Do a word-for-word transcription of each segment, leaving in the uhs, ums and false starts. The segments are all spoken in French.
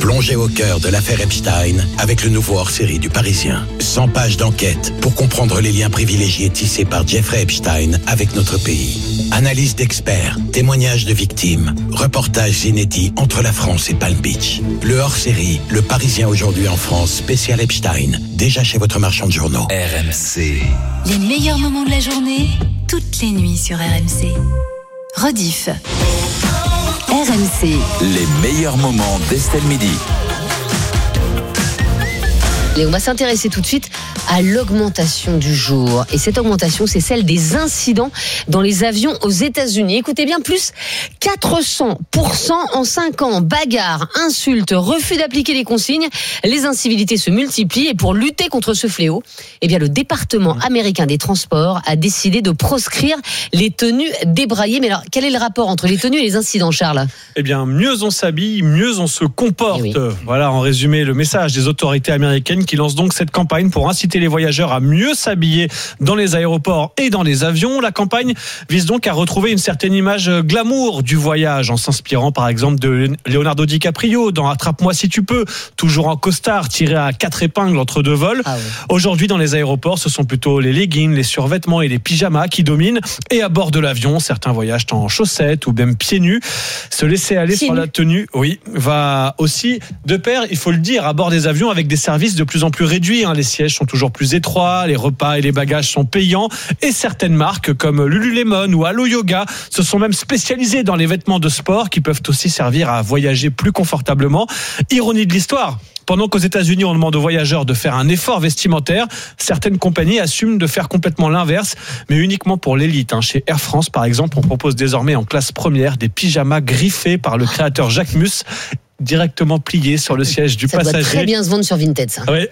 Plongez au cœur de l'affaire Epstein avec le nouveau hors-série du Parisien. cent pages d'enquête pour comprendre les liens privilégiés tissés par Jeffrey Epstein avec notre pays. Analyse d'experts, témoignages de victimes, reportages inédits entre la France et Palm Beach. Le hors-série, le Parisien aujourd'hui en France, spécial Epstein, déjà chez votre marchand de journaux. R M C. Les meilleurs moments de la journée, toutes les nuits sur R M C. Rediff. R M C. Les meilleurs moments d'Estelle Midi. Et on va s'intéresser tout de suite à l'augmentation du jour. Et cette augmentation, c'est celle des incidents dans les avions aux États-Unis. Écoutez bien, plus quatre cents pour cent en cinq ans. Bagarres, insultes, refus d'appliquer les consignes. Les incivilités se multiplient et pour lutter contre ce fléau, eh bien, le département américain des transports a décidé de proscrire les tenues débraillées. Mais alors, quel est le rapport entre les tenues et les incidents, Charles ? Eh bien, mieux on s'habille, mieux on se comporte. Oui. Voilà, en résumé, le message des autorités américaines qui lancent donc cette campagne pour inciter les voyageurs à mieux s'habiller dans les aéroports et dans les avions. La campagne vise donc à retrouver une certaine image glamour du voyage en s'inspirant par exemple de Leonardo DiCaprio dans Attrape-moi si tu peux, toujours en costard, tiré à quatre épingles entre deux vols. Ah ouais. Aujourd'hui, dans les aéroports, ce sont plutôt les leggings, les survêtements et les pyjamas qui dominent. Et à bord de l'avion, certains voyagent en chaussettes ou même pieds nus. Se laisser aller sur la tenue, oui, va aussi de pair, il faut le dire, à bord des avions avec des services de plus en plus réduits. Les sièges sont toujours plus étroits, les repas et les bagages sont payants. Et certaines marques comme Lululemon ou Alo Yoga se sont même spécialisées dans les vêtements de sport qui peuvent aussi servir à voyager plus confortablement. Ironie de l'histoire. Pendant qu'aux États-Unis, on demande aux voyageurs de faire un effort vestimentaire, certaines compagnies assument de faire complètement l'inverse, mais uniquement pour l'élite. Chez Air France, par exemple, on propose désormais en classe première des pyjamas griffés par le créateur Jacques Mus, directement pliés sur le siège du ça passager. Ça doit très bien se vendre sur Vinted, ça. Oui.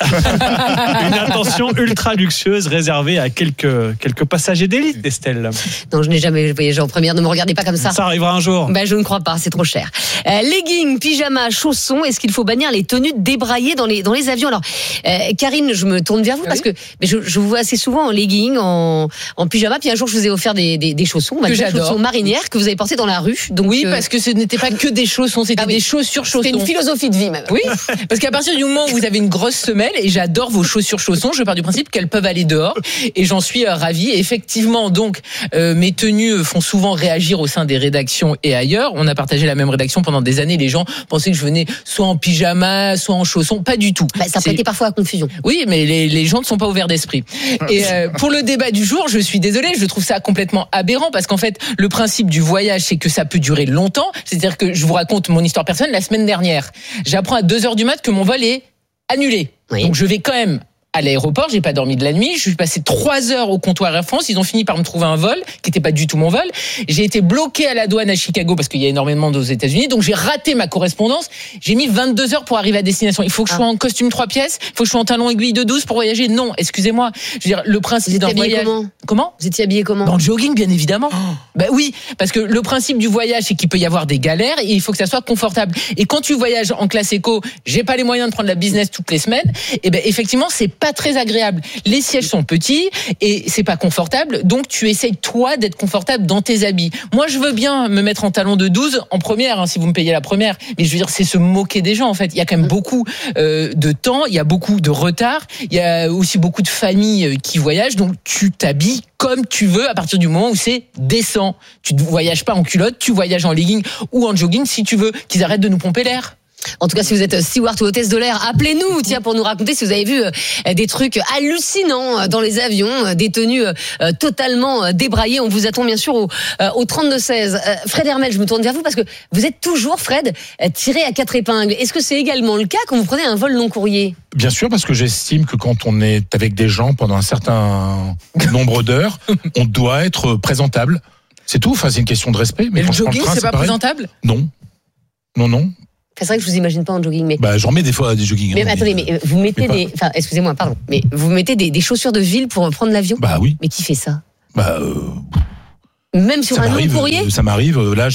Une attention ultra luxueuse réservée à quelques, quelques passagers d'élite, Estelle. Non, je n'ai jamais voyagé en première, ne me regardez pas comme ça. Ça arrivera un jour. Ben, je ne crois pas, c'est trop cher. Euh, leggings, pyjamas, chaussons, est-ce qu'il faut bannir les tenues débraillées dans les, dans les avions ? Alors, euh, Karine, je me tourne vers vous, oui. parce que mais je, je vous vois assez souvent en leggings, en, en pyjama, puis un jour je vous ai offert des, des, des chaussons, que j'adore. chaussons marinières que vous avez portées dans la rue. Donc, oui, euh... parce que ce n'était pas que des chaussons, c'était ah, oui. des chaussures chaussons. C'était une philosophie de vie même. Oui, parce qu'à partir du moment où vous avez une grosse semelle, et j'adore vos chaussures chaussons, je pars du principe qu'elles peuvent aller dehors, et j'en suis ravie. Et effectivement, donc, euh, mes tenues font souvent réagir au sein des rédactions et ailleurs. On a partagé la même rédaction pendant des années. Les gens pensaient que je venais soit en pyjama, soit en chaussons. Pas du tout. Bah, ça prêtait parfois à confusion. Oui, mais les, les gens ne sont pas ouverts d'esprit. Et euh, pour le débat du jour, je suis désolée, je trouve ça complètement aberrant, parce qu'en fait, le principe du voyage, c'est que ça peut durer longtemps. C'est-à-dire que je vous raconte mon histoire personnelle. La semaine dernière, j'apprends à deux heures du mat que mon vol est annulé. Oui. Donc je vais quand même à l'aéroport, j'ai pas dormi de la nuit, je suis passé trois heures au comptoir Air France, ils ont fini par me trouver un vol qui était pas du tout mon vol. J'ai été bloqué à la douane à Chicago parce qu'il y a énormément aux États-Unis, donc j'ai raté ma correspondance. J'ai mis vingt-deux heures pour arriver à destination. Il faut que je sois en costume trois pièces, il faut que je sois en talons aiguilles de douze pour voyager. Non, excusez-moi. Je veux dire, le principe d'un voyage. Comment, comment Vous étiez habillé comment? Dans le jogging, bien évidemment. Oh. Ben oui, parce que le principe du voyage, c'est qu'il peut y avoir des galères et il faut que ça soit confortable. Et quand tu voyages en classe éco, j'ai pas les moyens de prendre la business toutes les semaines. Et ben effectivement, c'est pas très agréable. Les sièges sont petits et c'est pas confortable, donc tu essayes toi d'être confortable dans tes habits. Moi je veux bien me mettre en talons de douze en première, hein, si vous me payez la première, mais je veux dire c'est se moquer des gens en fait. Il y a quand même beaucoup euh, de temps, il y a beaucoup de retard, il y a aussi beaucoup de familles qui voyagent, donc tu t'habilles comme tu veux à partir du moment où c'est décent. Tu ne voyages pas en culotte, tu voyages en legging ou en jogging si tu veux qu'ils arrêtent de nous pomper l'air. En tout cas, si vous êtes steward ou hôtesse de l'air, appelez-nous, tiens, pour nous raconter si vous avez vu euh, des trucs hallucinants dans les avions, euh, des tenues euh, totalement débraillées. On vous attend bien sûr au, euh, au trente-deux seize. Euh, Fred Hermel, je me tourne vers vous parce que vous êtes toujours, Fred, euh, tiré à quatre épingles. Est-ce que c'est également le cas quand vous prenez un vol long courrier ? Bien sûr, parce que j'estime que quand on est avec des gens pendant un certain nombre d'heures, on doit être présentable. C'est tout, enfin, c'est une question de respect. Mais, mais le jogging, train, c'est, c'est pas pareil. Présentable ? Non, non, non. C'est vrai que je vous imagine pas en jogging, mais. Bah, j'en mets des fois des joggings. Mais, hein, attendez, mais, mais vous mettez mais des, enfin, excusez-moi, pardon, mais vous mettez des, des chaussures de ville pour prendre l'avion ? Bah oui. Mais qui fait ça ? Bah. Euh... Même sur ça un long courrier ? Ça m'arrive. Là, j'ai,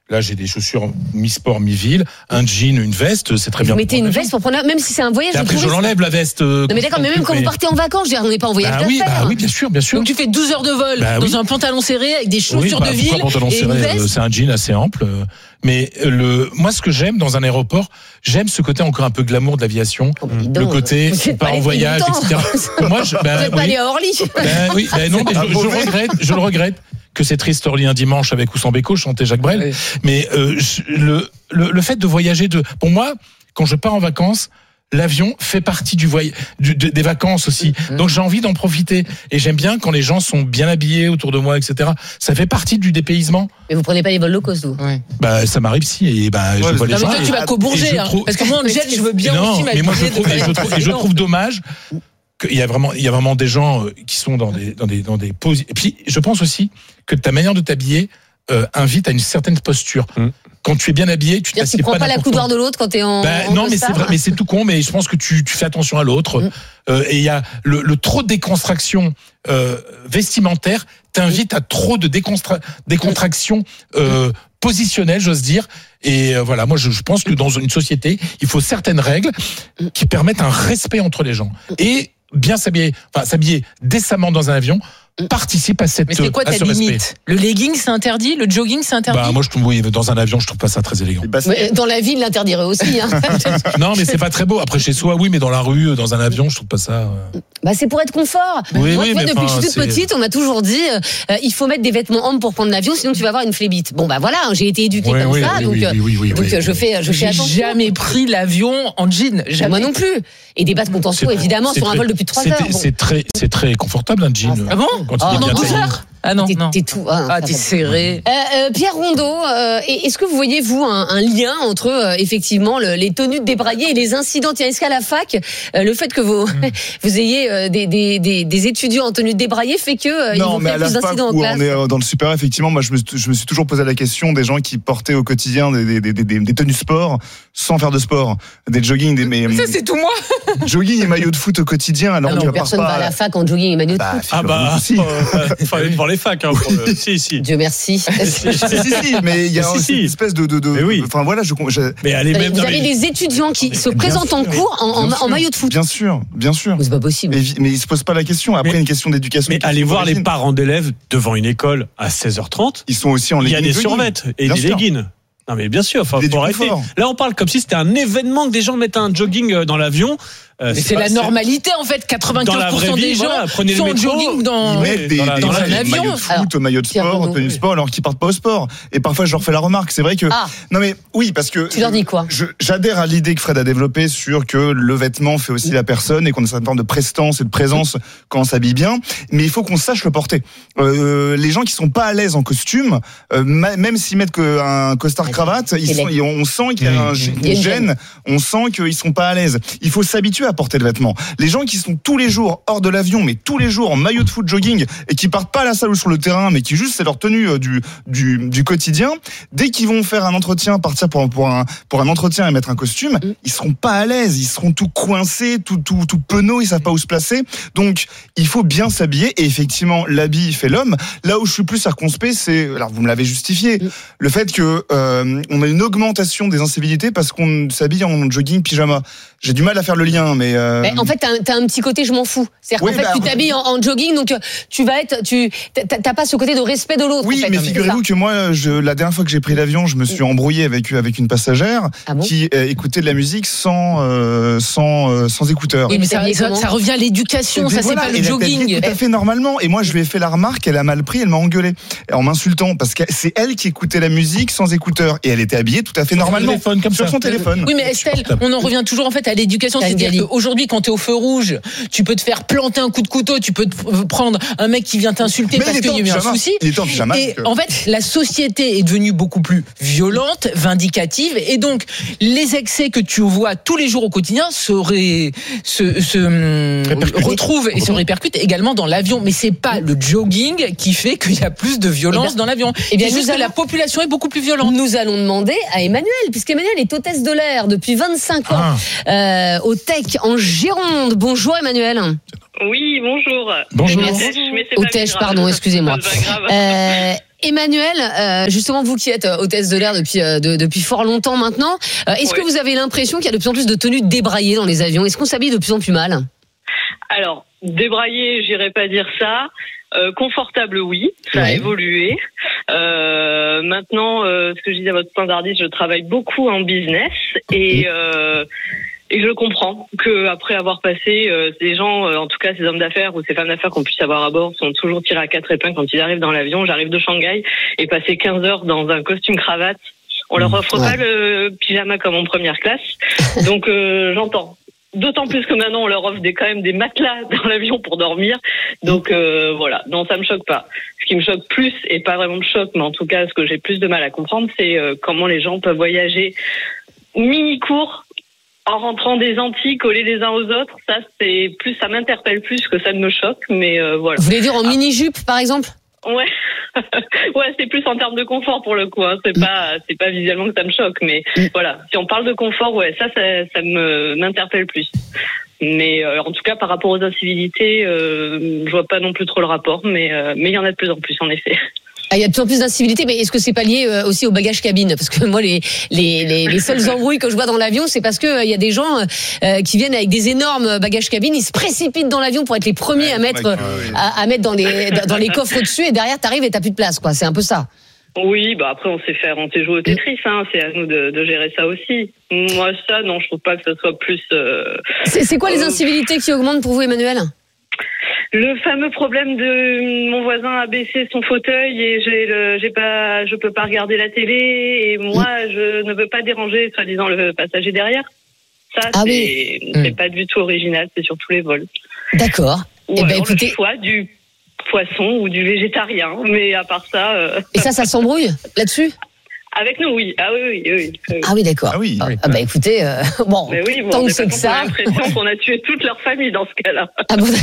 Là, j'ai des chaussures mi-sport, mi-ville, un jean, une veste, c'est très Vous bien. mettez une veste pour prendre, la... même si c'est un voyage. Et après, je touriste. l'enlève la veste. Euh, non mais d'accord, mais même quand vous partez en vacances, je veux dire, on n'est pas en voyage bah oui, d'affaires. bah oui, bien sûr, bien sûr. Donc tu fais douze heures de vol bah dans oui. un pantalon serré avec des chaussures oui, bah, de ville pantalon et une serré, veste. c'est un jean assez ample. Mais le, moi, ce que j'aime dans un aéroport, j'aime ce côté encore un peu glamour de l'aviation, Oh, bah, dis le donc, côté vous êtes on part pas en les voyage, et cetera. Moi, je, bah, Vous n'êtes pas oui. allé à Orly. Ben oui, ben non, mais je, je le regrette, je le regrette que c'est triste Orly un dimanche avec ou sans Béco, chantait Jacques Brel. Oui. Mais euh, je- le, le le fait de voyager, de pour moi, quand je pars en vacances, l'avion fait partie du voyage, du, de- des vacances aussi. Donc j'ai envie d'en profiter et j'aime bien quand les gens sont bien habillés autour de moi, et cetera. Ça fait partie du dépaysement. Mais vous prenez pas les vols low cost, vous. Ouais. Bah ça m'arrive si et bah je Ouais, vois les Non, mais gens. toi, et- tu vas qu'au et Bourget, je hein, trouve- parce que moi, en jet, je veux bien non, aussi mais moi je m'habiller trouve, de et je façon trouve, et je élégante. trouve dommage qu'il y a vraiment, il y a vraiment des gens euh, qui sont dans des, dans des, dans des poses. Et puis, je pense aussi que ta manière de t'habiller euh, invite à une certaine posture. Mm. Quand tu es bien habillé, tu C'est-à-dire que t'assieds tu prends pas pas la n'importe où. coudoir de l'autre quand t'es en. Ben, en non, mais c'est costard. vrai, mais c'est tout con. Mais je pense que tu, tu fais attention à l'autre. Mm. Euh, et il y a le, le trop de déconstruction euh, vestimentaire t'invite à trop de déconstra- décontraction euh, positionnelle, j'ose dire. Et euh, voilà, moi je, je pense que dans une société, il faut certaines règles qui permettent un respect entre les gens et bien s'habiller, enfin s'habiller décemment dans un avion participe à cette Mais c'est quoi à ta ce respect. limite? Le legging, c'est interdit? Le jogging, c'est interdit? Bah moi je trouve oui, dans un avion, je trouve pas ça très élégant. Les baskets. Mais dans la ville, l'interdirait aussi. Hein. Non, mais c'est pas très beau. Après chez soi, oui, mais dans la rue, dans un avion, je trouve pas ça. euh, Bah c'est pour être confort. Oui, Moi, oui, tu vois, mais depuis que je enfin, suis toute c'est- petite, on m'a toujours dit euh, il faut mettre des vêtements homme pour prendre l'avion, sinon tu vas avoir une flébite. Bon bah voilà, j'ai été éduquée Oui, comme oui, ça, oui, donc, oui, euh, oui, oui, oui, donc oui. euh, je fais, je fais J'ai attention. jamais pris l'avion en jean. Jamais. Moi non plus. Et des bases contentieux, C'est- évidemment, c'est sur un très- vol depuis trois c'est- heures. Bon. C'est très, c'est très confortable un jean. Ah, Ah bon? Quand Oh, il est non, bien douze taillé. heures? Ah non, T'es- non. T'es tout. Ah, Ah, ça t'es va. serré. Euh, euh, Pierre Rondeau, euh, est-ce que vous voyez, vous, un, un lien entre, euh, effectivement, le- les tenues débraillées et les incidents? Tiens, est-ce qu'à la fac, euh, le fait que vous, Mm. vous ayez euh, des, des, des, des étudiants en tenue débraillée fait que euh, ils Non, vont mais à faire la plus fac d'incidents en où classe? on est euh, dans le supérieur, effectivement, moi je me, je me suis toujours posé la question des gens qui portaient au quotidien des, des, des, des, des tenues sport sans faire de sport, des jogging, des mais, Ça, c'est tout moi. jogging et maillot de foot au quotidien. Alors Ah tu non, vas personne pas va à la fac en jogging et maillot de Bah, foot. Ah bah, si. il faut aller devant les facs. Hein, pour le... Si, si. Dieu merci. si, si, si, mais il y a Si, une si. espèce de, de, de, Mais oui. enfin voilà, je, je Mais allez même Vous dans avez les... des étudiants qui Mais se bien présentent en sûr, cours en, en, bien en sûr, maillot de foot. Bien sûr, bien sûr. C'est pas possible. Mais, vi- mais ils se posent pas la question. Après, Mais- une question d'éducation. Mais une question allez voir les d'origine. parents d'élèves devant une école à seize heures trente. Ils sont aussi en Il y a legging des jogging. survêtements et Bien des sûr. leggings. Non mais bien sûr, faut, Il y a du faut arrêter. confort. Là on parle comme si c'était un événement que des gens mettent un jogging euh, dans l'avion. Euh, Mais c'est pas- la normalité, en fait. Dans la vraie quatre-vingt-quinze pour cent vie, des gens voilà, prenez le sont en métro. jogging dans. Ils Ouais, mettent des, dans la- des- dans des un avion. maillots de foot, Alors, maillots de Pierre sport, Rondeau, tenue de oui. sport, alors qu'ils partent pas au sport. Et parfois, je leur fais la remarque. C'est vrai que. Ah. Non, mais oui, parce que. Tu leur dis quoi? je- J'adhère à l'idée que Fred a développée sur que le vêtement fait aussi la personne et qu'on a une certaine forme de prestance et de présence quand on s'habille bien. Mais il faut qu'on sache le porter. Euh, les gens qui sont pas à l'aise en costume, euh, ma- même s'ils mettent que un costard cravate, ils C'est sont, laid. on sent qu'il y a Mmh. un, Il y a une une gêne. gêne. On sent qu'ils sont pas à l'aise. Il faut s'habituer à porter le vêtement. Les gens qui sont tous les jours hors de l'avion, mais tous les jours en maillot de foot jogging et qui partent pas à la salle ou sur le terrain, mais qui juste c'est leur tenue euh, du, du du quotidien. Dès qu'ils vont faire un entretien, partir pour pour un pour un entretien et mettre un costume, Mm. ils seront pas à l'aise. Ils seront tout coincés, tout tout tout penauds. Ils savent pas où se placer. Donc il faut bien s'habiller et effectivement l'habit fait l'homme. Là où je suis plus circonspect, c'est alors vous me l'avez justifié, Mm. le fait que euh, on a une augmentation des incivilités parce qu'on s'habille en jogging pyjama. J'ai du mal à faire le lien, mais, euh, Mais en fait, t'as un, t'as un petit côté je m'en fous. C'est-à-dire Oui, qu'en fait, bah, tu t'habilles en, en jogging, donc euh, tu vas être, tu t'as t'as pas ce côté de respect de l'autre. oui, en fait, mais hein, c'est figurez-vous ça. que moi, je, la dernière fois que j'ai pris l'avion, je me suis embrouillé avec avec une passagère Ah bon qui euh, écoutait de la musique sans euh, sans euh, sans écouteurs. Oui, mais Vous ça, saviez ça, comment ça revient à l'éducation, ça, c'est Voilà, pas le et elle a jogging. dit tout à fait normalement. Et moi, je lui ai fait la remarque, elle a mal pris, elle m'a engueulé en m'insultant parce que c'est elle qui écoutait la musique sans écouteurs et elle était habillée tout à fait normalement téléphone, comme sur ça. son téléphone. Oui, mais Estelle, on en revient toujours en fait à l'éducation. T'as une C'est-à-dire galie. qu'aujourd'hui, quand t'es au feu rouge, tu peux te faire planter un coup de couteau, tu peux te prendre un mec qui vient t'insulter Mais parce il qu'il y a était eu en un pyjama. souci. Il était en pyjama, Et donc, euh. en fait, la société est devenue beaucoup plus violente, vindicative, et donc les excès que tu vois tous les jours au quotidien seraient, se, se hum, Répercutent. retrouvent et se répercutent également dans l'avion. Mais c'est pas le jogging qui fait qu'il y a plus de violence Eh bien- dans l'avion. eh bien, C'est juste nous que la allons- population est beaucoup plus violente. Nous allons demander à Emmanuel, puisqu'Emmanuel est hôtesse de l'air depuis vingt-cinq ans Ah. euh, au Tech en Gironde. Bonjour Emmanuel. Oui, bonjour. Bonjour. Je m'étais- je m'étais pas Au mis Tech, grave. pardon, excusez-moi. C'est pas grave. Euh, Emmanuel, euh, justement vous qui êtes hôtesse de l'air depuis euh, de, depuis fort longtemps maintenant, euh, est-ce Ouais. que vous avez l'impression qu'il y a de plus en plus de tenues débraillées dans les avions? Est-ce qu'on s'habille de plus en plus mal? Alors, débraillé, j'irais pas dire ça. Euh, confortable, oui, ça a Ouais. évolué. Euh, maintenant, euh, ce que je disais à votre standardiste, je travaille beaucoup en business et euh, et je comprends que après avoir passé, euh, ces gens, euh, en tout cas ces hommes d'affaires ou ces femmes d'affaires qu'on puisse avoir à bord, sont toujours tirés à quatre épingles quand ils arrivent dans l'avion. J'arrive de Shanghai et passer quinze heures dans un costume cravate, on leur offre Ouais. pas le pyjama comme en première classe. Donc euh, j'entends. D'autant plus que maintenant on leur offre des, quand même des matelas dans l'avion pour dormir. Donc euh, voilà, non, ça me choque pas. Ce qui me choque plus, et pas vraiment me choque, mais en tout cas ce que j'ai plus de mal à comprendre, c'est euh, comment les gens peuvent voyager mini-court en rentrant des Antilles collés les uns aux autres. Ça, c'est plus, ça m'interpelle plus que ça ne me choque, mais euh, voilà. Vous voulez dire en mini-jupe par exemple? Ouais, ouais, c'est plus en termes de confort pour le coup. Hein. C'est pas, c'est pas visuellement que ça me choque, mais voilà. Si on parle de confort, ouais, ça, ça, ça me m'interpelle plus. Mais euh, en tout cas, par rapport aux incivilités, euh, je vois pas non plus trop le rapport, mais euh, mais il y en a de plus en plus, en effet. Ah, il y a de plus en plus d'incivilité, mais est-ce que c'est pas lié euh, aussi au bagage cabine? Parce que moi, les, les, les, les seules embrouilles que je vois dans l'avion, c'est parce que euh, il y a des gens euh, qui viennent avec des énormes bagages cabine, ils se précipitent dans l'avion pour être les premiers à mettre, ouais, ouais, ouais. à, à mettre dans les, dans les coffres au-dessus, et derrière, t'arrives et t'as plus de place, quoi. C'est un peu ça. Oui, bah après on sait faire, on sait jouer au Tetris, hein. C'est à nous de, de gérer ça aussi. Moi, ça, non, je trouve pas que ce soit plus. Euh... C'est, c'est quoi les Euh, incivilités qui augmentent pour vous, Emmanuel? Le fameux problème de mon voisin a baissé son fauteuil et j'ai le, j'ai pas, je peux pas regarder la télé et moi je ne veux pas déranger, soi-disant, le passager derrière. Ça, Ah c'est, oui. c'est Mm. pas du tout original, c'est sur tous les vols. D'accord. Ou Eh ben, alors écoutez- le choix du poisson ou du végétarien, mais à part ça, euh, Et ça, ça s'embrouille là-dessus? avec nous, oui. Ah oui, oui, oui. oui. Ah oui, d'accord. Ah oui, Ah, oui. ah bah écoutez, euh, bon, Mais oui, bon, tant de que toute c'est que façon, on a ça. l'impression qu'on a tué toute leur famille dans ce cas-là. Ah bon.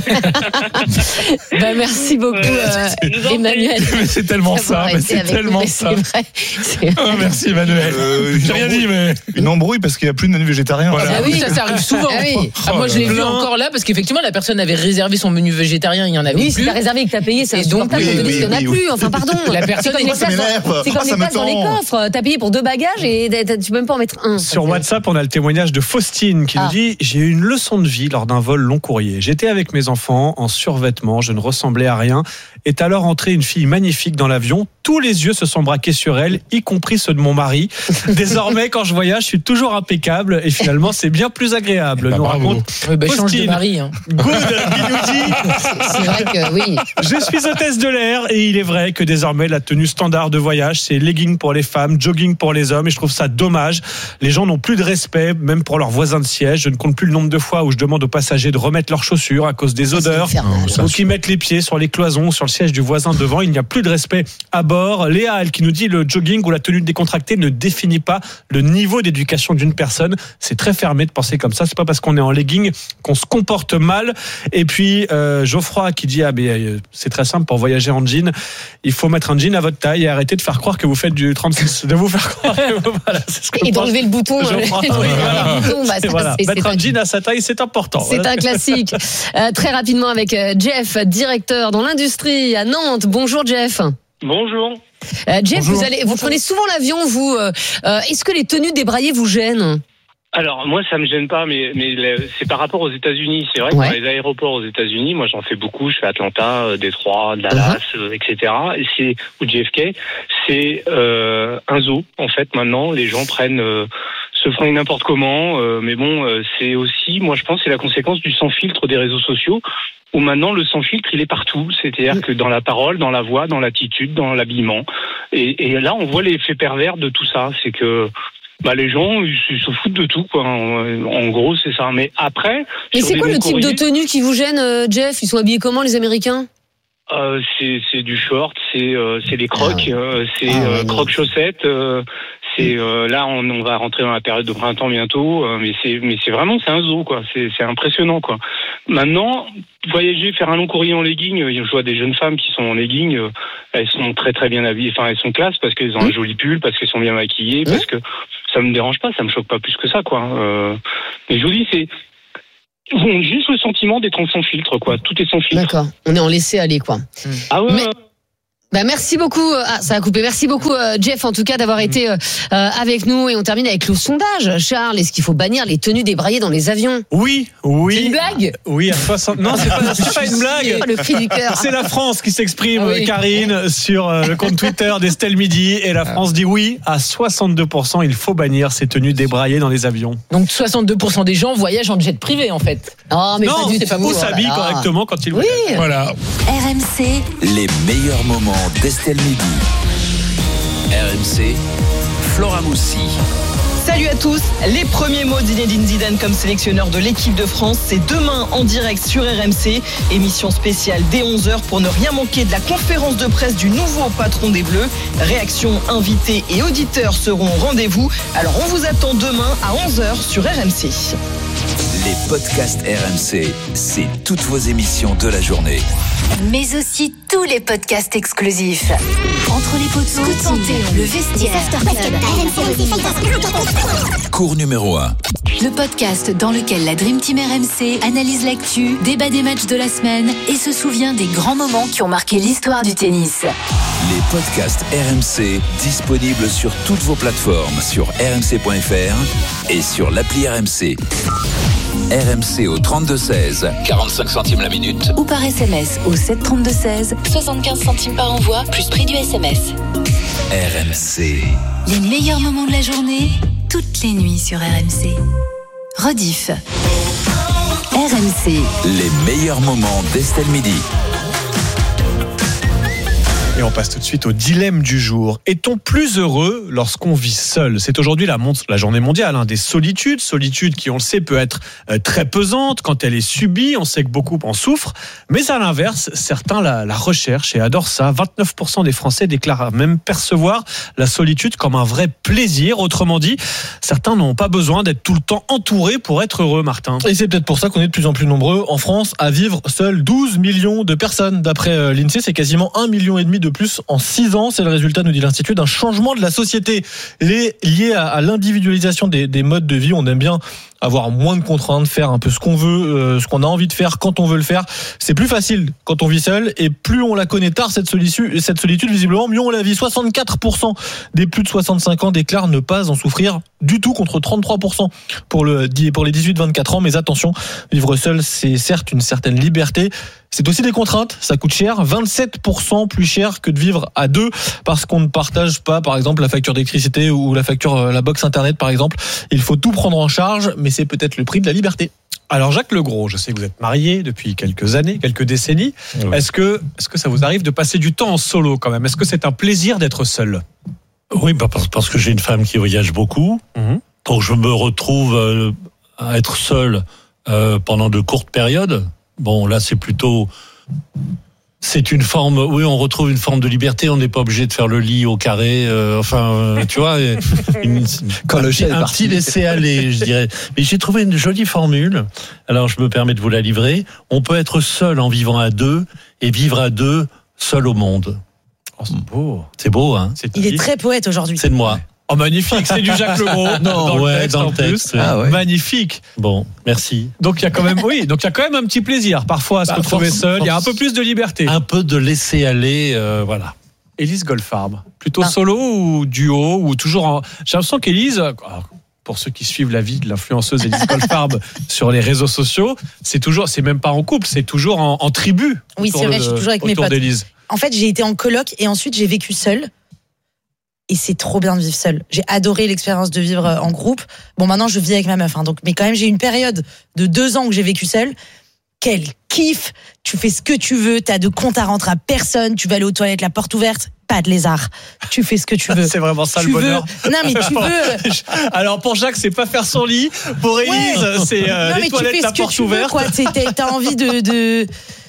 Bah, merci beaucoup, Ouais, euh, je vous en prie. Emmanuel. Mais c'est tellement d'avoir ça, mais été c'est avec nous, tellement mais ça. C'est vrai. C'est- Oh, merci Emmanuel. Euh, J'ai rien dit, mais. Une embrouille parce qu'il n'y a plus de menu végétarien. Voilà. Ah oui, ça, ça arrive souvent. Ah oui. Ah, moi, je l'ai vu Plein. encore là parce qu'effectivement, la personne avait réservé son menu végétarien, il y en avait Oui, c'est plus. pas réservé que t'as payé, c'est Et donc, insupportable oui, de donner oui, ce qu'il n'y en a oui, plus. oui. Enfin, pardon. La personne C'est comme est- les ça places dans- m'énerve. c'est comme Ah, les ça places dans les m'étend. coffres. T'as payé pour deux bagages et t'as- tu peux même pas en mettre un. Sur Ça, c'est- WhatsApp, on a le témoignage de Faustine qui Ah. nous dit « J'ai eu une leçon de vie lors d'un vol long courrier. J'étais avec mes enfants en survêtement, je ne ressemblais à rien. Est alors entrée une fille magnifique dans l'avion. Tous les yeux se sont braqués sur elle, y compris ceux de mon mari. Désormais, quand je voyage, je suis toujours impeccable et finalement, c'est bien plus agréable. » Bah, nous bravo. raconte Ouais, bah, change de Faustine. mari. Hein. Good, qui nous dit C'est vrai que oui. Je suis hôtesse de l'air et il est vrai que désormais la tenue standard de voyage c'est legging pour les femmes, jogging pour les hommes et je trouve ça dommage. Les gens n'ont plus de respect même pour leurs voisins de siège. Je ne compte plus le nombre de fois où je demande aux passagers de remettre leurs chaussures à cause des odeurs. C'est infernal. ça, Ou qui mettent les pieds sur les cloisons, sur le siège du voisin devant. Il n'y a plus de respect à bord. Léa, elle qui nous dit le jogging ou la tenue décontractée ne définit pas le niveau d'éducation d'une personne. C'est très fermé de penser comme ça. C'est pas parce qu'on est en legging qu'on se comporte mal. Et puis euh, Geoffroy qui dit ah mais euh, c'est très simple pour voyager en jean. Il faut mettre un jean à votre taille et arrêter de faire croire que vous faites du trente-six. De vous faire croire. Que, voilà, c'est ce que Et d'enlever le bouton. Je euh, crois. d'enlever Oui, voilà. le bouton, bah, Et ça, voilà. c'est- Mettre c'est un un- jean à sa taille, c'est important. C'est Voilà. un classique. Euh, très rapidement avec euh, Jeff, directeur dans l'industrie à Nantes. Bonjour Jeff. Bonjour. Euh, Jeff, Bonjour. vous allez, vous prenez souvent l'avion, vous. euh, euh, est-ce que les tenues débraillées vous gênent? Alors moi ça me gêne pas, mais mais le- c'est par rapport aux États-Unis. C'est vrai que Ouais. dans les aéroports aux États-Unis, moi j'en fais beaucoup. Je fais Atlanta, euh, Détroit, Dallas, euh, et cetera. Et c'est ou J F K. C'est euh, un zoo en fait. Maintenant, les gens prennent euh, se fringuent n'importe comment. euh, mais bon, euh, c'est aussi, moi je pense, c'est la conséquence du sans filtre des réseaux sociaux. Où maintenant le sans filtre il est partout, c'est-à-dire que dans la parole, dans la voix, dans l'attitude, dans l'habillement. Et, et là on voit l'effet pervers de tout ça, c'est que bah les gens ils, ils se foutent de tout quoi. En, en gros c'est ça. Mais après. Et sur c'est des quoi longs le type de courriers, tenue qui vous gêne, euh, Jeff? Ils sont habillés comment, les Américains? euh, c'est c'est du short, c'est euh, c'est des crocs, Ah ouais. euh, c'est Ah ouais, euh, non. crocs chaussettes. Euh, c'est euh, là on, on va rentrer dans la période de printemps bientôt, euh, mais c'est mais c'est vraiment c'est un zoo quoi. C'est c'est impressionnant quoi. Maintenant voyager, faire un long courrier en legging, euh, je vois des jeunes femmes qui sont en legging, euh, elles sont très très bien habillées, enfin elles sont classe parce qu'elles ont un joli pull, parce qu'elles sont bien maquillées, parce que ça me dérange pas, ça me choque pas plus que ça quoi. Euh, mais je vous dis c'est ils ont juste le sentiment d'être en sans filtre quoi. Tout est sans filtre. D'accord. On est en laisser aller, quoi. Ah ouais. Mais- ouais. Bah merci beaucoup. Ah, ça a coupé. Merci beaucoup, euh, Jeff, en tout cas, d'avoir été euh, avec nous. Et on termine avec le sondage. Charles, est-ce qu'il faut bannir les tenues débraillées dans les avions ? Oui, oui. C'est une blague ? Oui, à soixante. Non, c'est pas, c'est pas une blague. Le cri du cœur. C'est la France qui s'exprime, Ah oui. Karine, sur euh, le compte Twitter d'Estelle Midi. Et la France dit oui, à soixante-deux pour cent, il faut bannir ces tenues débraillées dans les avions. Donc soixante-deux pour cent des gens voyagent en jet privé en fait. Oh, mais non, pas du tout, c'est pas vous. ou s'habillent oh là là. correctement quand ils Oui. voyagent. Voilà. R M C, Les meilleurs moments d'Estelle Midi. R M C, Flora Moussi. Salut à tous, les premiers mots d'Zinedine Zidane comme sélectionneur de l'équipe de France, c'est demain en direct sur R M C, émission spéciale dès onze heures pour ne rien manquer de la conférence de presse du nouveau patron des Bleus. Réactions, invités et auditeurs seront au rendez-vous, alors on vous attend demain à onze heures sur R M C. Les podcasts R M C, c'est toutes vos émissions de la journée. mais aussi tous les podcasts exclusifs. Entre les poteaux, Scooting, le vestiaire, Cours numéro un. le podcast dans lequel la Dream Team R M C analyse l'actu, débat des matchs de la semaine et se souvient des grands moments qui ont marqué l'histoire du tennis. Les podcasts R M C disponibles sur toutes vos plateformes, sur r m c point f r et sur l'appli R M C. R M C au trente-deux seize, quarante-cinq centimes la minute. Ou par S M S au sept trente-deux seize, soixante-quinze centimes par envoi, plus prix du S M S. R M C. Les meilleurs moments de la journée, toutes les nuits sur R M C. Rediff. R M C. Les meilleurs moments d'Estelle Midi. Et on passe tout de suite au dilemme du jour. Est-on plus heureux lorsqu'on vit seul ? C'est aujourd'hui la, mon- la journée mondiale hein, des solitudes. Solitude qui, on le sait, peut être euh, très pesante quand elle est subie. On sait que beaucoup en souffrent. Mais à l'inverse, certains la, la recherchent et adorent ça. vingt-neuf pour cent des Français déclarent même percevoir la solitude comme un vrai plaisir. Autrement dit, certains n'ont pas besoin d'être tout le temps entourés pour être heureux, Martin. Et c'est peut-être pour ça qu'on est de plus en plus nombreux en France à vivre seuls. douze millions de personnes. D'après euh, l'INSEE, c'est quasiment un virgule cinq million de plus en six ans. C'est le résultat, nous dit l'Institut, d'un changement de la société Les, lié à, à l'individualisation des, des modes de vie. On aime bien avoir moins de contraintes, faire un peu ce qu'on veut, euh, ce qu'on a envie de faire quand on veut le faire. C'est plus facile quand on vit seul et plus on la connaît tard, cette solitude, cette solitude visiblement, mieux on la vit. soixante-quatre pour cent des plus de soixante-cinq ans déclarent ne pas en souffrir du tout, contre trente-trois pour cent pour, le, pour les dix-huit vingt-quatre ans. Mais attention, vivre seul, c'est certes une certaine liberté, c'est aussi des contraintes, ça coûte cher, vingt-sept pour cent plus cher que de vivre à deux, parce qu'on ne partage pas, par exemple, la facture d'électricité ou la facture, la box internet, par exemple. Il faut tout prendre en charge, mais c'est peut-être le prix de la liberté. Alors Jacques Legros, je sais que vous êtes marié depuis quelques années, quelques décennies. Oui. Est-ce que, est-ce que ça vous arrive de passer du temps en solo quand même ? Est-ce que c'est un plaisir d'être seul ? Oui, bah, parce, parce que j'ai une femme qui voyage beaucoup. Mhm. Donc je me retrouve euh, à être seul euh, pendant de courtes périodes. Bon, là c'est plutôt... C'est une forme, oui, on retrouve une forme de liberté. On n'est pas obligé de faire le lit au carré. Euh, enfin, euh, tu vois, une, Quand un, le petit, chat est un parti. petit laisser-aller, je dirais. Mais j'ai trouvé une jolie formule. Alors, je me permets de vous la livrer. On peut être seul en vivant à deux et vivre à deux seul au monde. Oh, c'est beau. C'est beau, hein ? C'est Il est dit. très poète aujourd'hui. C'est de moi. Oh, magnifique, c'est du Jacques Legros. Non, dans ouais, le texte, dans le en texte, plus. ouais. Ah ouais. Magnifique. Bon, merci. Donc il y a quand même, oui, donc il y a quand même un petit plaisir parfois à se Bah, retrouver force- seul. Il y a un force- peu plus de liberté. Un peu de laisser aller, euh, voilà. Élise Goldfarb, plutôt Ah. solo ou duo ou toujours en... J'ai l'impression qu'Élise, alors, pour ceux qui suivent la vie de l'influenceuse Élise Goldfarb sur les réseaux sociaux, c'est toujours, c'est même pas en couple, c'est toujours en, en tribu. Oui, autour c'est vrai, de- je suis toujours avec mes autour potes. d'Élise. En fait, j'ai été en coloc et ensuite j'ai vécu seule. Et c'est trop bien de vivre seule. J'ai adoré l'expérience de vivre en groupe. Bon, maintenant je vis avec ma meuf, hein, donc, mais quand même j'ai eu une période de deux ans où j'ai vécu seule. Quel kiff! Tu fais ce que tu veux, t'as de compte à rentrer à personne, tu vas aller aux toilettes, la porte ouverte, pas de lézard. Tu fais ce que tu veux. C'est vraiment ça Tu le veux- bonheur. Non, mais tu veux. Alors pour Jacques, c'est pas faire son lit. Pour Élise, Ouais. c'est euh, Non, les mais tu toilettes, fais la ce que porte tu veux, ouverte. quoi. T'es- t'es- T'as envie de, de.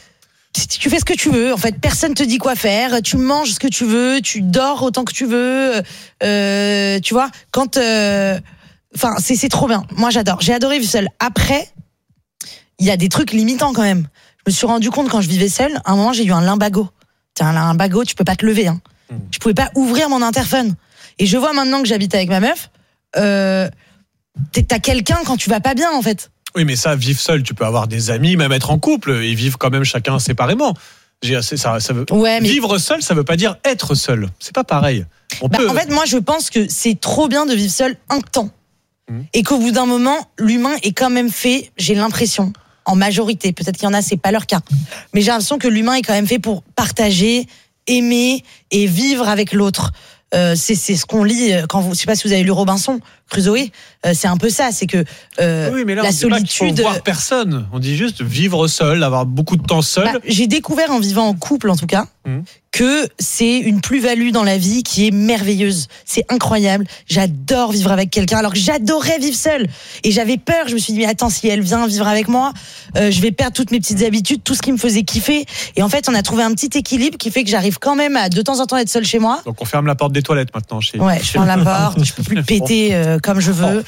Tu fais ce que tu veux. En fait, personne te dit quoi faire. Tu manges ce que tu veux. Tu dors autant que tu veux. Euh, tu vois, quand. euh, Enfin, c'est c'est trop bien. Moi, j'adore. J'ai adoré vivre seule. Après, il y a des trucs limitants quand même. Je me suis rendu compte quand je vivais seule. À un moment, j'ai eu un lumbago. T'as un lumbago, tu peux pas te lever. Hein. Je pouvais pas ouvrir mon interphone. Et je vois maintenant que j'habite avec ma meuf. Euh, t'es- T'as quelqu'un quand tu vas pas bien, en fait. Oui, mais ça, vivre seul, tu peux avoir des amis, même être en couple, ils vivent quand même chacun séparément. J'ai- c'est- Ça, ça veut... Ouais, mais- Vivre seul, ça veut pas dire être seul. C'est pas pareil. On Bah, peut... En fait, moi, je pense que c'est trop bien de vivre seul un temps. Mmh. Et qu'au bout d'un moment, l'humain est quand même fait, j'ai l'impression, en majorité, peut-être qu'il y en a, c'est pas leur cas, mais j'ai l'impression que l'humain est quand même fait pour partager, aimer et vivre avec l'autre. Euh, c'est, c'est ce qu'on lit quand vous, je sais pas si vous avez lu Robinson Crusoe, euh, c'est un peu ça, c'est que euh, Oui, mais là, la on dit pas qu'il solitude. faut voir personne. On dit juste vivre seul, avoir beaucoup de temps seul. Bah, j'ai découvert en vivant en couple, en tout cas, Mmh. que c'est une plus-value dans la vie qui est merveilleuse. C'est incroyable. J'adore vivre avec quelqu'un, alors que j'adorais vivre seule. Et j'avais peur. Je me suis dit, mais attends, si elle vient vivre avec moi, euh, je vais perdre toutes mes petites habitudes, tout ce qui me faisait kiffer. Et en fait, on a trouvé un petit équilibre qui fait que j'arrive quand même à de temps en temps être seule chez moi. Donc on ferme la porte des toilettes maintenant. Chez... Ouais, je ferme la porte, je peux plus péter euh, comme je veux.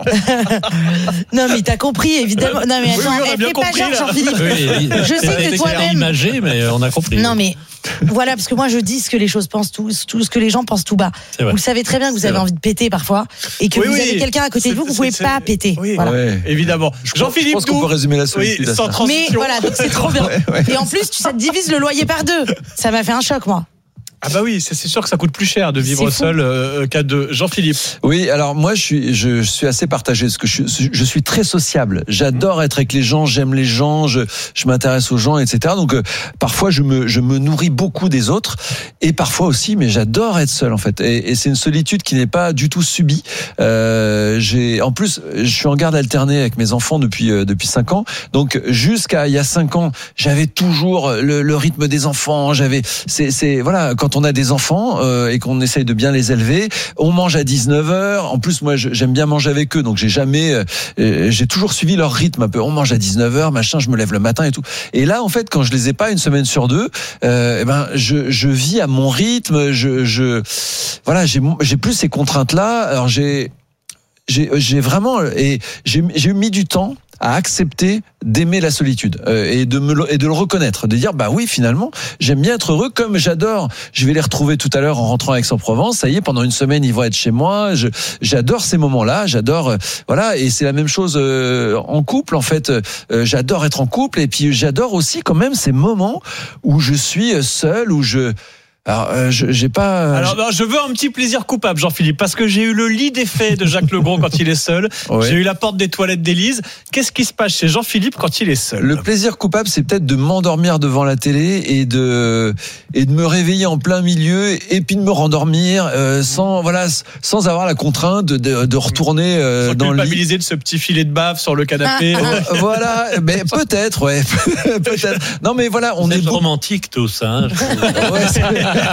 Non, mais t'as compris, évidemment. Non, mais Oui, attends, oui, on a eh, bien fais pas compris, genre, là. Jean-Philippe. Oui, Je sais que toi-même. imagé, mais on a compris. Non, mais voilà, parce que moi je dis ce que les choses pensent tout, tout ce que les gens pensent tout bas. C'est vrai. Vous le savez très bien que vous C'est avez vrai. envie de péter parfois et que Oui, vous oui. avez quelqu'un à côté de vous que vous C'est- pouvez c'est- pas péter. Oui, Voilà. Ouais. évidemment. Je pense- Jean-Philippe je pense qu'on Doux. peut résumer la solitude Oui, à sans ça. transition. Mais voilà, donc c'est trop bien. Et en plus, tu- ça te divise le loyer par deux. Ça m'a fait un choc, moi. Ah bah oui, c'est c'est sûr que ça coûte plus cher de vivre C'est fou. seul euh, qu'à deux. Jean-Philippe. Oui, alors moi je suis je, je suis assez partagé parce que je, je suis très sociable. J'adore être avec les gens, j'aime les gens, je, je m'intéresse aux gens, et cetera. Donc euh, parfois je me je me nourris beaucoup des autres et parfois aussi, mais j'adore être seul en fait. Et, et c'est une solitude qui n'est pas du tout subie. Euh, j'ai en plus je suis en garde alternée avec mes enfants depuis euh, depuis cinq ans. Donc jusqu'à il y a cinq ans, j'avais toujours le, le rythme des enfants. J'avais c'est c'est voilà quand on a des enfants euh, et qu'on essaye de bien les élever, on mange à dix-neuf heures. En plus, moi, je- j'aime bien manger avec eux, donc j'ai jamais, euh, j'ai toujours suivi leur rythme un peu. On mange à dix-neuf heures, machin, je me lève le matin et tout. Et là, en fait, quand je les ai pas une semaine sur deux, euh, eh ben, je, je vis à mon rythme. Je, je, voilà, j'ai, j'ai plus ces contraintes-là. Alors j'ai, j'ai, j'ai vraiment et j'ai, j'ai mis du temps à accepter d'aimer la solitude euh, et de me le, et de le reconnaître, de dire bah oui finalement j'aime bien être heureux comme j'adore. Je vais les retrouver tout à l'heure en rentrant à Aix-en-Provence. Ça y est, pendant une semaine ils vont être chez moi. Je, j'adore ces moments-là. J'adore euh, voilà et c'est la même chose euh, en couple en fait. Euh, j'adore être en couple et puis j'adore aussi quand même ces moments où je suis seul où je alors euh, je, j'ai pas. Alors non, je veux un petit plaisir coupable, Jean-Philippe, parce que j'ai eu le lit des faits de Jacques Legros quand il est seul. Ouais. J'ai eu la porte des toilettes d'Élise. Qu'est-ce qui se passe chez Jean-Philippe quand il est seul? Le plaisir coupable, c'est peut-être de m'endormir devant la télé et de et de me réveiller en plein milieu et puis de me rendormir euh, sans voilà sans avoir la contrainte de de, de retourner euh, Sans dans le lit. culpabiliser de ce petit filet de bave sur le canapé. Euh, voilà, mais peut-être, ouais, peut-être. Non, mais voilà, on Vous est êtes beau- romantique tous, hein. Ouais, c'est-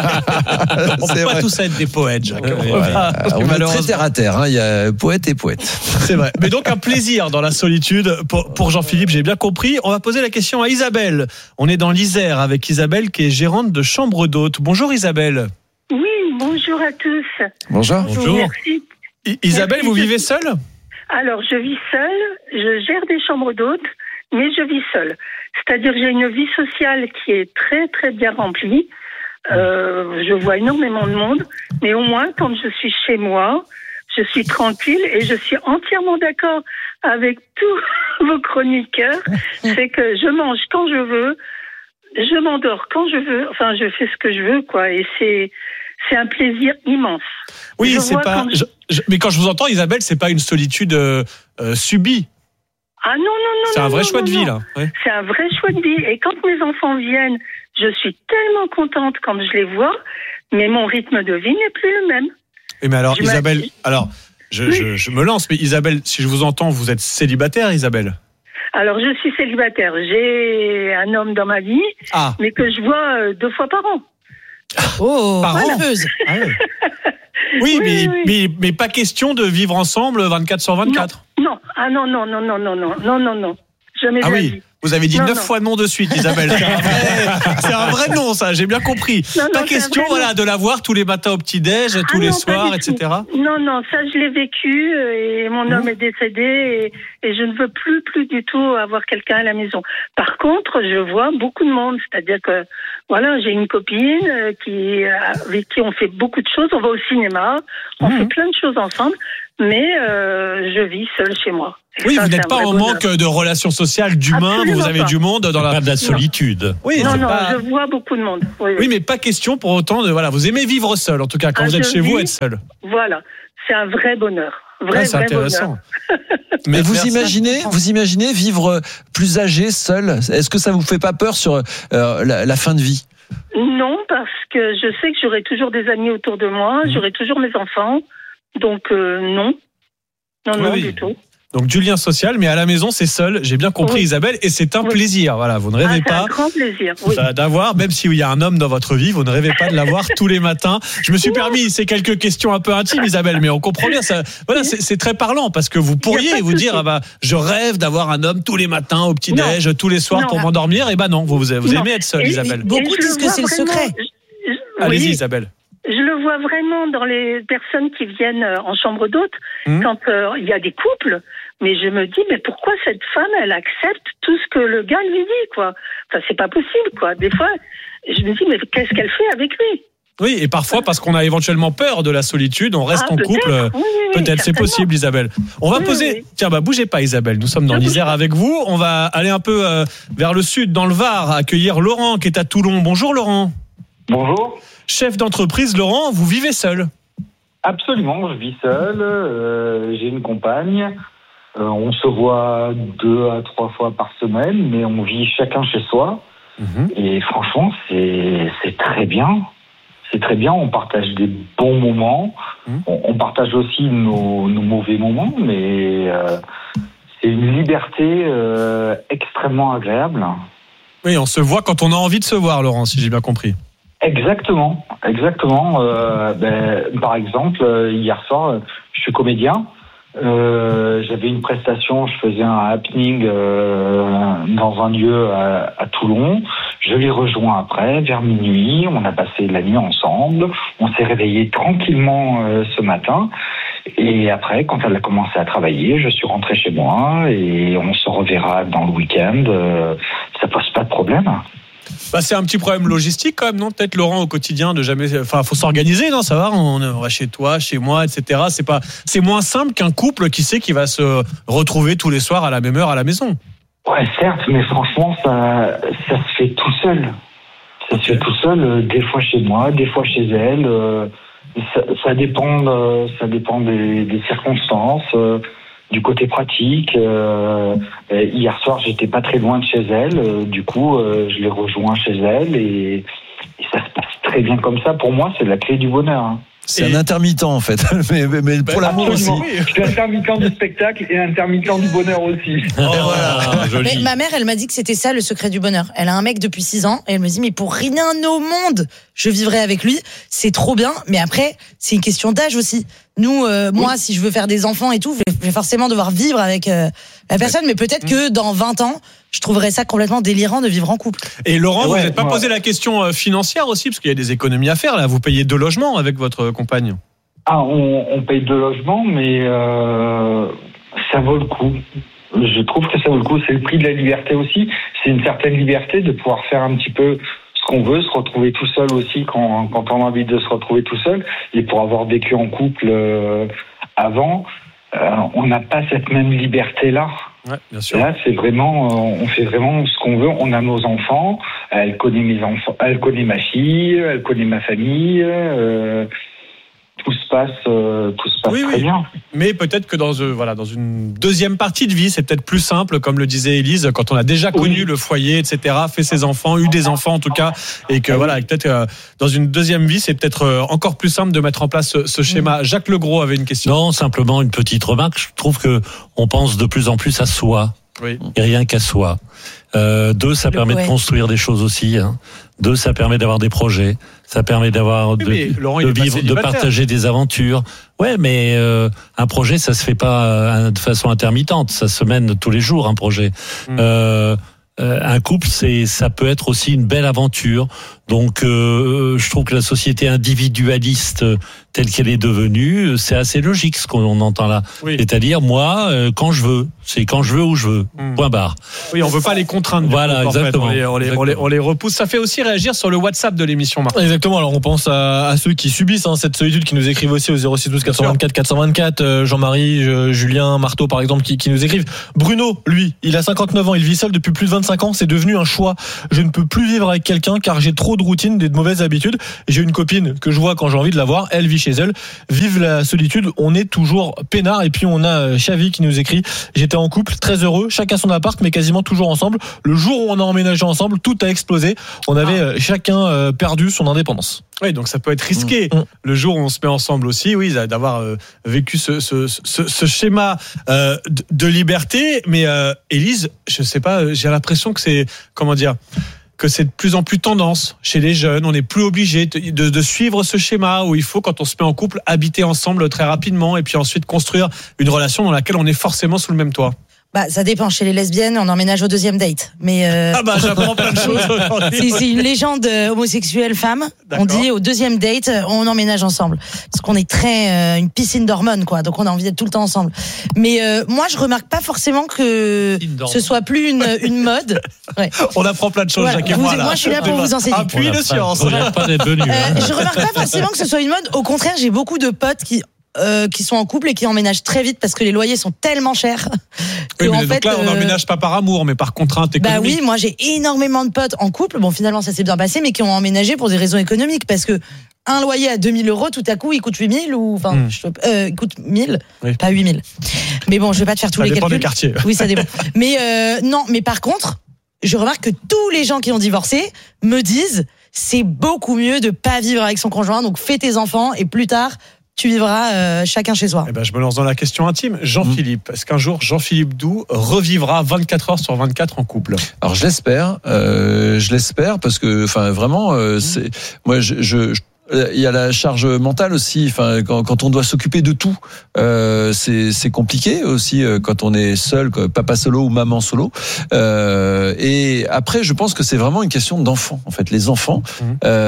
On peut c'est pas vrai. tous être des poètes, Jacques. Ouais, On ouais. peut pas, On est très malheureusement. terre à terre. hein, Il y a poète et poète. C'est vrai. Mais donc un plaisir dans la solitude pour, pour Jean-Philippe, j'ai bien compris. On va poser la question à Isabelle. On est dans l'Isère avec Isabelle qui est gérante de chambre d'hôtes. Bonjour Isabelle. Oui, bonjour à tous. Bonjour. Bonjour. Merci. I- Isabelle, Merci. vous vivez seule? Alors, je vis seule, je gère des chambres d'hôtes, mais je vis seule. C'est-à-dire que j'ai une vie sociale qui est très, très bien remplie. Euh, je vois énormément de monde, mais au moins, quand je suis chez moi, je suis tranquille et je suis entièrement d'accord avec tous vos chroniqueurs. C'est que je mange quand je veux, je m'endors quand je veux, enfin, je fais ce que je veux, quoi, et c'est, c'est un plaisir immense. Oui, Je c'est vois pas. quand je- je- mais quand je vous entends, Isabelle, c'est pas une solitude euh, euh, subie. Ah non, non, non. C'est un non, vrai non, choix non, de vie, non. là. Ouais. C'est un vrai choix de vie. Et quand mes enfants viennent, je suis tellement contente quand je les vois, mais mon rythme de vie n'est plus le même. Oui, mais alors, Je Isabelle, m'attends- alors, je, Oui. je, je me lance, mais Isabelle, si je vous entends, vous êtes célibataire, Isabelle? Alors, je suis célibataire. J'ai un homme dans ma vie, Ah. mais que je vois euh, deux fois par an. Oh, Par an. malheureuse. Ah ouais. Oui, Oui, mais, oui. Mais, mais pas question de vivre ensemble vingt-quatre sur vingt-quatre. Non, ah non, non, non, non, non, non, non, non, non. Jamais Ah de la oui, vie. vous avez dit Non, neuf non. fois non de suite, Isabelle. C'est un vrai, c'est un vrai non, ça, j'ai bien compris. Non, non, pas c'est un question vrai voilà, non. de la voir tous les matins au petit-déj, tous Ah les non, pas soirs, du et cetera. tout. Non, non, ça je l'ai vécu euh, et mon Mmh. homme est décédé et, et je ne veux plus, plus du tout avoir quelqu'un à la maison. Par contre, je vois beaucoup de monde, c'est-à-dire que voilà, j'ai une copine euh, qui avec qui on fait beaucoup de choses. On va au cinéma, on Mmh. fait plein de choses ensemble, mais euh, je vis seule chez moi. Et Oui, ça, vous c'est n'êtes un pas vrai en bonheur. manque de relations sociales, d'humains, Absolument vous avez pas. du monde dans la... Pas de la solitude. Oui, non, c'est non, pas... je vois beaucoup de monde. Oui, oui. oui, mais pas question pour autant de... Voilà, vous aimez vivre seul, en tout cas, quand Ah, vous êtes je chez vous, vis- être seul. Voilà, c'est un vrai bonheur. Vrai, Ouais, c'est vrai intéressant. bonheur. Mais vous Merci. imaginez, vous imaginez vivre plus âgé, seul? Est-ce que ça vous fait pas peur sur euh, la, la fin de vie? Non, parce que je sais que j'aurai toujours des amis autour de moi, Mmh. j'aurai toujours mes enfants. Donc, euh, non. Non, Oui, non, oui. du tout. Donc du lien social, mais à la maison, c'est seul. J'ai bien compris, Oui. Isabelle, et c'est un Oui. plaisir. Voilà, vous ne Ah, rêvez c'est un pas grand plaisir. Oui. d'a- d'avoir, même s'il y a un homme dans votre vie, vous ne rêvez pas de l'avoir tous les matins. Je me suis permis ces quelques questions un peu intimes, Isabelle, mais on comprend bien. Ça, voilà, c'est c'est très parlant parce que vous Il y a pourriez pas de vous dire, souci. ah bah, je rêve d'avoir un homme tous les matins au petit déj, tous les soirs Non. pour m'endormir. Et bah non, vous, vous Non. aimez être seule, Et- Isabelle. et Beaucoup je disent le que vois c'est le vraiment- secret. je- je- Allez-y, oui. Isabelle. Je le vois vraiment dans les personnes qui viennent euh, en chambre d'hôte, Mmh. quand euh, il y a des couples, mais je me dis, mais pourquoi cette femme, elle accepte tout ce que le gars lui dit, quoi. Enfin, c'est pas possible, quoi. Des fois, je me dis, mais qu'est-ce qu'elle fait avec lui? Oui, et parfois, parce qu'on a éventuellement peur de la solitude, on reste Ah, en peut-être. couple. euh, Oui, oui, oui, Peut-être, c'est certainement. possible, Isabelle. On va Oui, poser. oui. Tiens, bah bougez pas, Isabelle. Nous sommes dans Ne bouge l'Isère pas. avec vous. On va aller un peu euh, vers le sud, dans le Var, accueillir Laurent qui est à Toulon. Bonjour, Laurent. Bonjour. Chef d'entreprise, Laurent, vous vivez seul. Absolument, je vis seul, euh, j'ai une compagne, euh, on se voit deux à trois fois par semaine, mais on vit chacun chez soi. Et franchement, c'est c'est très bien. C'est très bien, on partage des bons moments, on, on partage aussi nos, nos mauvais moments, mais euh, c'est une liberté euh, extrêmement agréable. Oui, on se voit quand on a envie de se voir, Laurent, si j'ai bien compris. Exactement, exactement. Euh, ben, par exemple, euh, hier soir, euh, je suis comédien. Euh, j'avais une prestation, je faisais un happening euh, dans un lieu à, à Toulon. Je l'ai rejoint après, vers minuit. On a passé la nuit ensemble. On s'est réveillé tranquillement euh, ce matin. Et après, quand elle a commencé à travailler, je suis rentré chez moi et on se reverra dans le week-end. Euh, ça pose pas de problème. Bah, c'est un petit problème logistique quand même, non? Peut-être, Laurent, au quotidien, de jamais. Enfin, faut s'organiser, non? Ça va? On on va chez toi, chez moi, et cetera. C'est pas. C'est moins simple qu'un couple qui sait qu'il va se retrouver tous les soirs à la même heure à la maison. Ouais, certes, mais franchement, ça, ça se fait tout seul. Ça se fait tout seul, euh, des fois chez moi, des fois chez elle. euh, ça, ça dépend, de- ça dépend des, des circonstances, euh, du côté pratique. euh, et hier soir, j'étais pas très loin de chez elle, euh, du coup, euh, je l'ai rejoint chez elle et, et ça se passe très bien comme ça. Pour moi, c'est la clé du bonheur. hein. C'est un intermittent en fait, mais, mais, mais pour l'amour aussi. Absolument. Je suis intermittent du spectacle et intermittent du bonheur aussi. Mais ma mère, elle m'a dit que c'était ça le secret du bonheur. Elle a un mec depuis six ans et elle me dit mais pour rien au monde, je vivrai avec lui. C'est trop bien. Mais après, c'est une question d'âge aussi. Nous, euh, moi, si je veux faire des enfants et tout, je vais forcément devoir vivre avec euh, la personne. Mais peut-être que dans vingt ans, je trouverais ça complètement délirant de vivre en couple. Et Laurent, vous Ouais, n'êtes pas ouais. posé la question euh, financière aussi, parce qu'il y a des économies à faire là. Vous payez deux logements avec votre compagne. Ah, on, on paye deux logements, mais euh, ça vaut le coup. Je trouve que ça vaut le coup. C'est le prix de la liberté aussi. C'est une certaine liberté de pouvoir faire un petit peu ce qu'on veut, se retrouver tout seul aussi quand, quand on a envie de se retrouver tout seul. Et pour avoir vécu en couple euh, avant, euh, on n'a pas cette même liberté-là. Ouais, bien sûr. Là, c'est vraiment, euh, on fait vraiment ce qu'on veut. On a nos enfants. Elle connaît mes enfants. Elle connaît ma fille. Elle connaît ma famille. Euh, tout se passe, euh, tout se passe Oui, très oui. bien. Mais peut-être que dans, euh, voilà, dans une deuxième partie de vie, c'est peut-être plus simple, comme le disait Élise, quand on a déjà connu le foyer, et cetera, fait ses enfants, eu des enfants en tout cas, et que voilà, peut-être euh, dans une deuxième vie, c'est peut-être euh, encore plus simple de mettre en place ce, ce schéma. Jacques Legros avait une question. Non, simplement une petite remarque. Je trouve que on pense de plus en plus à soi. Oui. Et rien qu'à soi. Euh, deux, ça Le permet poète. de construire des choses aussi. Hein. Deux, ça permet d'avoir des projets. Ça permet d'avoir de, mais Laurent, il de est pas vivre, de célibataire. partager des aventures. Ouais, mais euh, un projet, ça se fait pas euh, de façon intermittente. Ça se mène tous les jours, un projet. Mm. Euh, euh, un couple, c'est, ça peut être aussi une belle aventure Donc, euh, je trouve que la société individualiste telle qu'elle est devenue, c'est assez logique ce qu'on entend là. Oui. C'est-à-dire, moi, euh, quand je veux, c'est quand je veux où je veux. Mmh. Point barre. Oui, on veut pas les contraindre. Voilà, coup, exactement. En fait. on, les, on, les, on, les, on les repousse. Ça fait aussi réagir sur le WhatsApp de l'émission, Marc. Exactement. Alors, on pense à, à ceux qui subissent hein, cette solitude, qui nous écrivent aussi au zéro six douze quatre cent vingt-quatre quatre cent vingt-quatre. Euh, Jean-Marie, euh, Julien, Marteau, par exemple, qui, qui nous écrivent. Bruno, lui, il a cinquante-neuf ans, il vit seul depuis plus de vingt-cinq ans. C'est devenu un choix. Je ne peux plus vivre avec quelqu'un car j'ai trop de routine, des de mauvaises habitudes. J'ai une copine que je vois quand j'ai envie de la voir. Elle vit chez elle. Vive la solitude. On est toujours peinard. Et puis on a Xavi qui nous écrit. J'étais en couple, très heureux, chacun son appart, mais quasiment toujours ensemble. Le jour où on a emménagé ensemble, tout a explosé. On avait ah. chacun perdu son indépendance. Oui, donc ça peut être risqué. Mmh. Le jour où on se met ensemble aussi, oui, d'avoir euh, vécu ce, ce, ce, ce schéma euh, de, de liberté. Mais euh, Élise, je sais pas, j'ai l'impression que c'est, comment dire, que c'est de plus en plus tendance chez les jeunes. On n'est plus obligé de, de, de suivre ce schéma où il faut, quand on se met en couple, habiter ensemble très rapidement et puis ensuite construire une relation dans laquelle on est forcément sous le même toit. Bah, ça dépend. Chez les lesbiennes, on emménage au deuxième date. Mais euh... ah bah j'apprends plein de choses. c'est, c'est une légende homosexuelle femme. D'accord. On dit au deuxième date, on emménage ensemble parce qu'on est très euh, une piscine d'hormones quoi. Donc on a envie d'être tout le temps ensemble. Mais euh, moi, je remarque pas forcément que ce soit plus une une mode. Ouais. On apprend plein de choses, voilà. Jacques et moi là. Moi, je suis là pour vous enseigner. Appui de science. On n'a pas d'être venu. Euh, je remarque pas forcément que ce soit une mode. Au contraire, j'ai beaucoup de potes qui Euh, qui sont en couple et qui emménagent très vite parce que les loyers sont tellement chers. Oui, mais en donc fait, là, on euh... n'emménage pas par amour, mais par contrainte économique. Bah oui, moi j'ai énormément de potes en couple. Bon, finalement, ça s'est bien passé, mais qui ont emménagé pour des raisons économiques parce que un loyer à deux mille euros, tout à coup, il coûte huit mille ou enfin, hmm. je, euh, il coûte mille, oui. Pas huit mille. Mais bon, je vais pas te faire tous ça les calculs. Ça dépend des quartiers. Oui, ça dépend. mais euh, non, mais par contre, je remarque que tous les gens qui ont divorcé me disent c'est beaucoup mieux de pas vivre avec son conjoint. Donc fais tes enfants et plus tard. Tu vivras euh, chacun chez soi. Eh ben, je me lance dans la question intime. Jean-Philippe, mmh. est-ce qu'un jour Jean-Philippe Doux revivra vingt-quatre heures sur vingt-quatre en couple ? Alors je l'espère, euh, je l'espère parce que, enfin, vraiment, euh, mmh. c'est moi, je, je, je il y a la charge mentale aussi. Enfin, quand, quand on doit s'occuper de tout, euh, c'est, c'est compliqué aussi quand on est seul, papa solo ou maman solo. Euh, et après, je pense que c'est vraiment une question d'enfants. En fait, les enfants, mmh.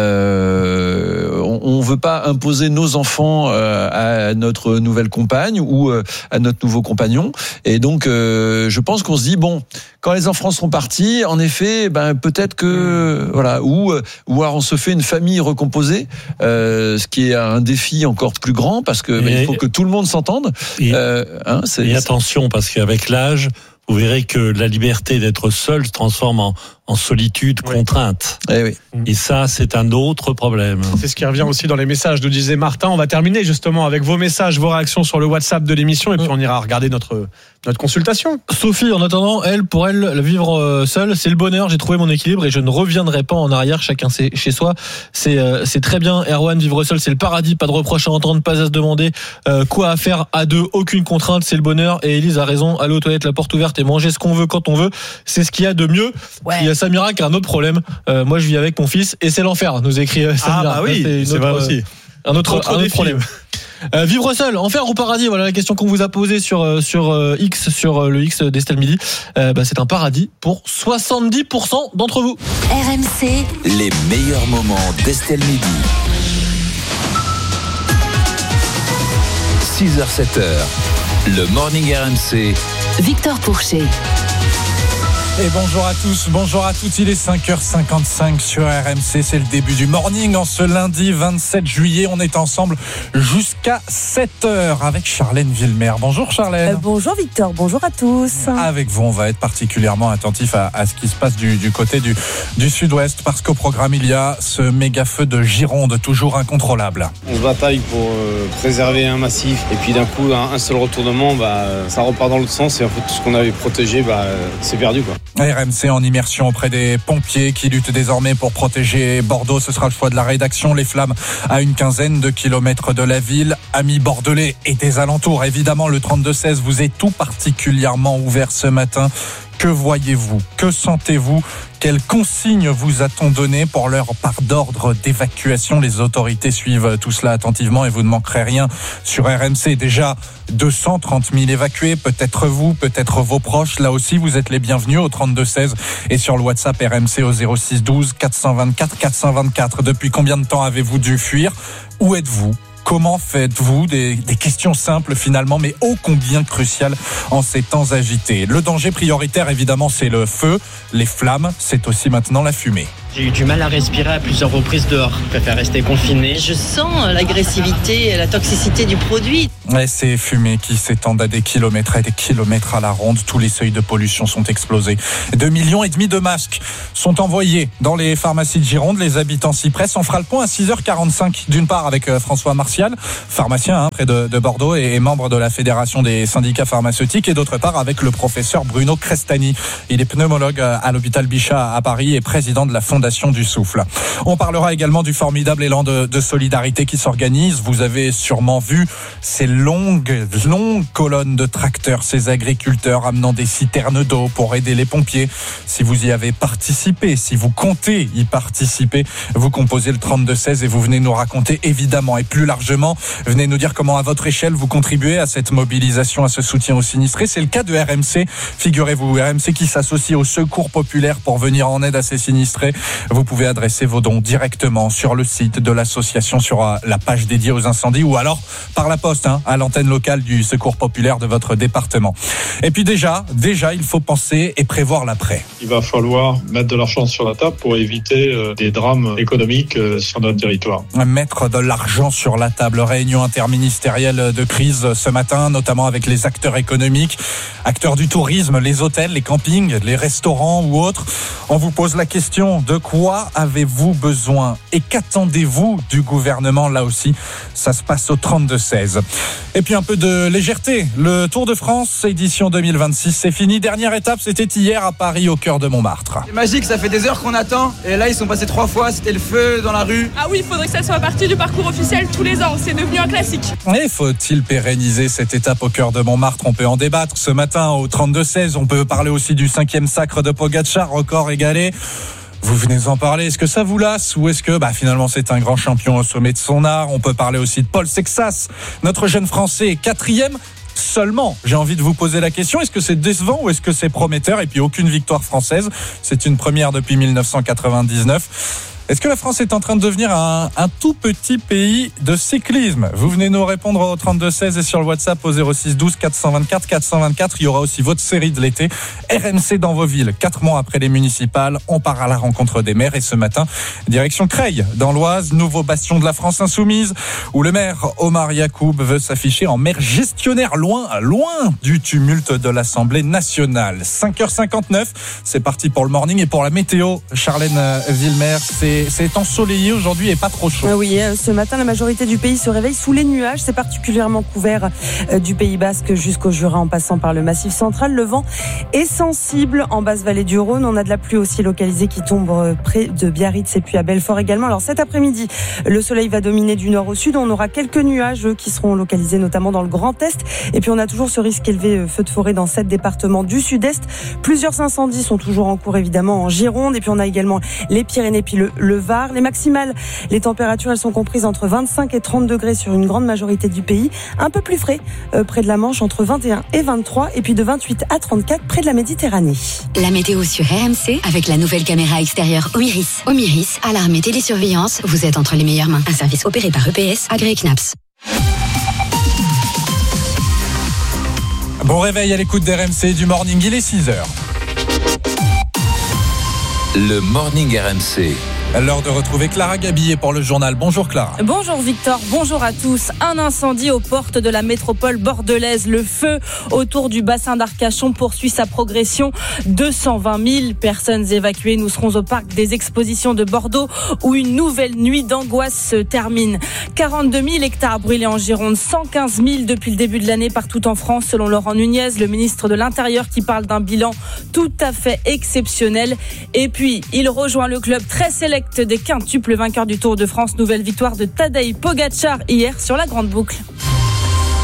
euh, on, on veut pas imposer nos enfants euh, à notre nouvelle compagne ou euh, à notre nouveau compagnon. Et donc, euh, je pense qu'on se dit bon, quand les enfants seront partis, en effet, ben peut-être que voilà, ou ou alors on se fait une famille recomposée. Euh, ce qui est un défi encore plus grand parce que ben, il faut que tout le monde s'entende. Et, euh, hein, c'est, et attention parce qu'avec l'âge, vous verrez que la liberté d'être seul se transforme en, en solitude, oui. contrainte. Eh oui. Et ça, c'est un autre problème. C'est ce qui revient aussi dans les messages, nous disait Martin. On va terminer justement avec vos messages, vos réactions sur le WhatsApp de l'émission et puis on ira regarder notre notre consultation. Sophie, en attendant, elle, pour elle, vivre seule, c'est le bonheur. J'ai trouvé mon équilibre et je ne reviendrai pas en arrière. Chacun c'est chez soi. C'est euh, c'est très bien. Erwan, vivre seul, c'est le paradis. Pas de reproches à entendre, pas à se demander euh, quoi à faire à deux. Aucune contrainte, c'est le bonheur. Et Élise a raison. Aller aux toilettes, la porte ouverte et manger ce qu'on veut quand on veut, c'est ce qu'il y a de mieux. Ouais. Il y a Samira qui a un autre problème. Euh, moi, je vis avec mon fils et c'est l'enfer. Nous écrit euh, Samira. Ah bah oui, c'est, c'est vrai aussi. Un autre, autre, un autre problème. Euh, vivre seul, enfer ou paradis, voilà la question qu'on vous a posée sur sur euh, X, sur euh, le X d'Estelle Midi. Euh, bah, c'est un paradis pour soixante-dix pour cent d'entre vous. R M C. Les meilleurs moments d'Estelle Midi. six heures sept heures. Le Morning R M C. Victor Pourchet. Et bonjour à tous, bonjour à toutes, il est cinq heures cinquante-cinq sur R M C, c'est le début du morning en ce lundi vingt-sept juillet, on est ensemble jusqu'à sept heures avec Charlène Villemer. Bonjour Charlène. Euh, bonjour Victor, bonjour à tous. Avec vous, on va être particulièrement attentif à, à ce qui se passe du, du côté du, du sud-ouest parce qu'au programme il y a ce méga feu de Gironde, toujours incontrôlable. On se bataille pour euh, préserver un massif et puis d'un coup un, un seul retournement, bah, ça repart dans l'autre sens et en fait tout ce qu'on avait protégé, bah, c'est perdu quoi. R M C en immersion auprès des pompiers qui luttent désormais pour protéger Bordeaux. Ce sera le choix de la rédaction. Les flammes à une quinzaine de kilomètres de la ville. Amis bordelais et des alentours. Évidemment, le trente-deux seize vous est tout particulièrement ouvert ce matin. Que voyez-vous? Que sentez-vous? Quelles consignes vous a-t-on donné pour leur part d'ordre d'évacuation? Les autorités suivent tout cela attentivement et vous ne manquerez rien sur R M C. Déjà deux cent trente mille évacués, peut-être vous, peut-être vos proches. Là aussi, vous êtes les bienvenus au trente-deux seize et sur le WhatsApp R M C au zéro six douze quatre cent vingt-quatre quatre cent vingt-quatre. Depuis combien de temps avez-vous dû fuir? Où êtes-vous? Comment faites-vous? des, des questions simples finalement, mais ô combien cruciales en ces temps agités. Le danger prioritaire, évidemment, c'est le feu, les flammes, c'est aussi maintenant la fumée. J'ai eu du mal à respirer à plusieurs reprises dehors. Je préfère rester confiné. Je sens l'agressivité et la toxicité du produit. Et ces fumées qui s'étendent à des kilomètres et des kilomètres à la ronde, tous les seuils de pollution sont explosés. Deux millions et demi de masques sont envoyés dans les pharmacies de Gironde. Les habitants s'y pressent. On fera le point à six heures quarante-cinq. D'une part avec François Martial, pharmacien hein, près de, de Bordeaux et membre de la Fédération des syndicats pharmaceutiques, et d'autre part avec le professeur Bruno Crestani. Il est pneumologue à l'hôpital Bichat à Paris et président de la Fondation du Souffle. On parlera également du formidable élan de, de solidarité qui s'organise. Vous avez sûrement vu ces longues, longues colonnes de tracteurs, ces agriculteurs amenant des citernes d'eau pour aider les pompiers. Si vous y avez participé, si vous comptez y participer, vous composez le trente-deux seize et vous venez nous raconter évidemment et plus largement, venez nous dire comment à votre échelle vous contribuez à cette mobilisation, à ce soutien aux sinistrés. C'est le cas de R M C. Figurez-vous, R M C qui s'associe au Secours populaire pour venir en aide à ces sinistrés. Vous pouvez adresser vos dons directement sur le site de l'association, sur la page dédiée aux incendies, ou alors par la poste hein, à l'antenne locale du Secours populaire de votre département. Et puis déjà, déjà, il faut penser et prévoir l'après. Il va falloir mettre de l'argent sur la table pour éviter euh, des drames économiques euh, sur notre territoire. Mettre de l'argent sur la table. Réunion interministérielle de crise ce matin, notamment avec les acteurs économiques, acteurs du tourisme, les hôtels, les campings, les restaurants ou autres. On vous pose la question de quoi avez-vous besoin et qu'attendez-vous du gouvernement? Là aussi, ça se passe au trente-deux seize. Et puis un peu de légèreté. Le Tour de France, édition deux mille vingt-six, c'est fini. Dernière étape, c'était hier à Paris, au cœur de Montmartre. C'est magique, ça fait des heures qu'on attend. Et là, ils sont passés trois fois, c'était le feu dans la rue. Ah oui, il faudrait que ça soit partie du parcours officiel tous les ans. C'est devenu un classique. Et faut-il pérenniser cette étape au cœur de Montmartre? On peut en débattre ce matin au trente-deux seize. On peut parler aussi du cinquième sacre de Pogacar, record égalé. Vous venez en parler, est-ce que ça vous lasse ou est-ce que bah, finalement c'est un grand champion au sommet de son art? On peut parler aussi de Paul Sexas, notre jeune Français, quatrième seulement. J'ai envie de vous poser la question, est-ce que c'est décevant ou est-ce que c'est prometteur? Et puis aucune victoire française, c'est une première depuis dix-neuf cent quatre-vingt-dix-neuf. Est-ce que la France est en train de devenir un, un tout petit pays de cyclisme? Vous venez nous répondre au trente-deux seize et sur le WhatsApp au zéro six douze quatre cent vingt-quatre quatre cent vingt-quatre. Il y aura aussi votre série de l'été. R M C dans vos villes. Quatre mois après les municipales, on part à la rencontre des maires. Et ce matin, direction Creil, dans l'Oise, nouveau bastion de la France insoumise, où le maire Omar Yacoub veut s'afficher en maire gestionnaire, loin, loin du tumulte de l'Assemblée nationale. cinq heures cinquante-neuf, c'est parti pour le morning et pour la météo. Charlène Villemer, c'est C'est ensoleillé aujourd'hui et pas trop chaud. Oui, ce matin, la majorité du pays se réveille sous les nuages. C'est particulièrement couvert du Pays Basque jusqu'au Jura en passant par le Massif central. Le vent est sensible en basse vallée du Rhône. On a de la pluie aussi localisée qui tombe près de Biarritz et puis à Belfort également. Alors cet après-midi, le soleil va dominer du nord au sud. On aura quelques nuages qui seront localisés notamment dans le Grand Est. Et puis on a toujours ce risque élevé feu de forêt dans sept départements du sud-est. Plusieurs incendies sont toujours en cours évidemment en Gironde. Et puis on a également les Pyrénées puis le le Var. Les maximales, les températures, elles sont comprises entre vingt-cinq et trente degrés sur une grande majorité du pays. Un peu plus frais euh, près de la Manche, entre vingt et un et vingt-trois. Et puis de vingt-huit à trente-quatre près de la Méditerranée. La météo sur R M C avec la nouvelle caméra extérieure Omiris. Omiris, alarme et télésurveillance, vous êtes entre les meilleures mains. Un service opéré par E P S, agréé C N A P S. Bon réveil à l'écoute d'R M C du morning, il est six heures. Le morning R M C. L'heure de retrouver Clara Gabillet pour le journal. Bonjour Clara. Bonjour Victor, bonjour à tous. Un incendie aux portes de la métropole bordelaise. Le feu autour du bassin d'Arcachon poursuit sa progression. deux cent vingt mille personnes évacuées. Nous serons au parc des expositions de Bordeaux où une nouvelle nuit d'angoisse se termine. quarante-deux mille hectares brûlés en Gironde, cent quinze mille depuis le début de l'année partout en France selon Laurent Nunez, le ministre de l'Intérieur, qui parle d'un bilan tout à fait exceptionnel. Et puis, il rejoint le club très sélect des quintuples vainqueurs du Tour de France. Nouvelle victoire de Tadej Pogacar hier sur la Grande Boucle.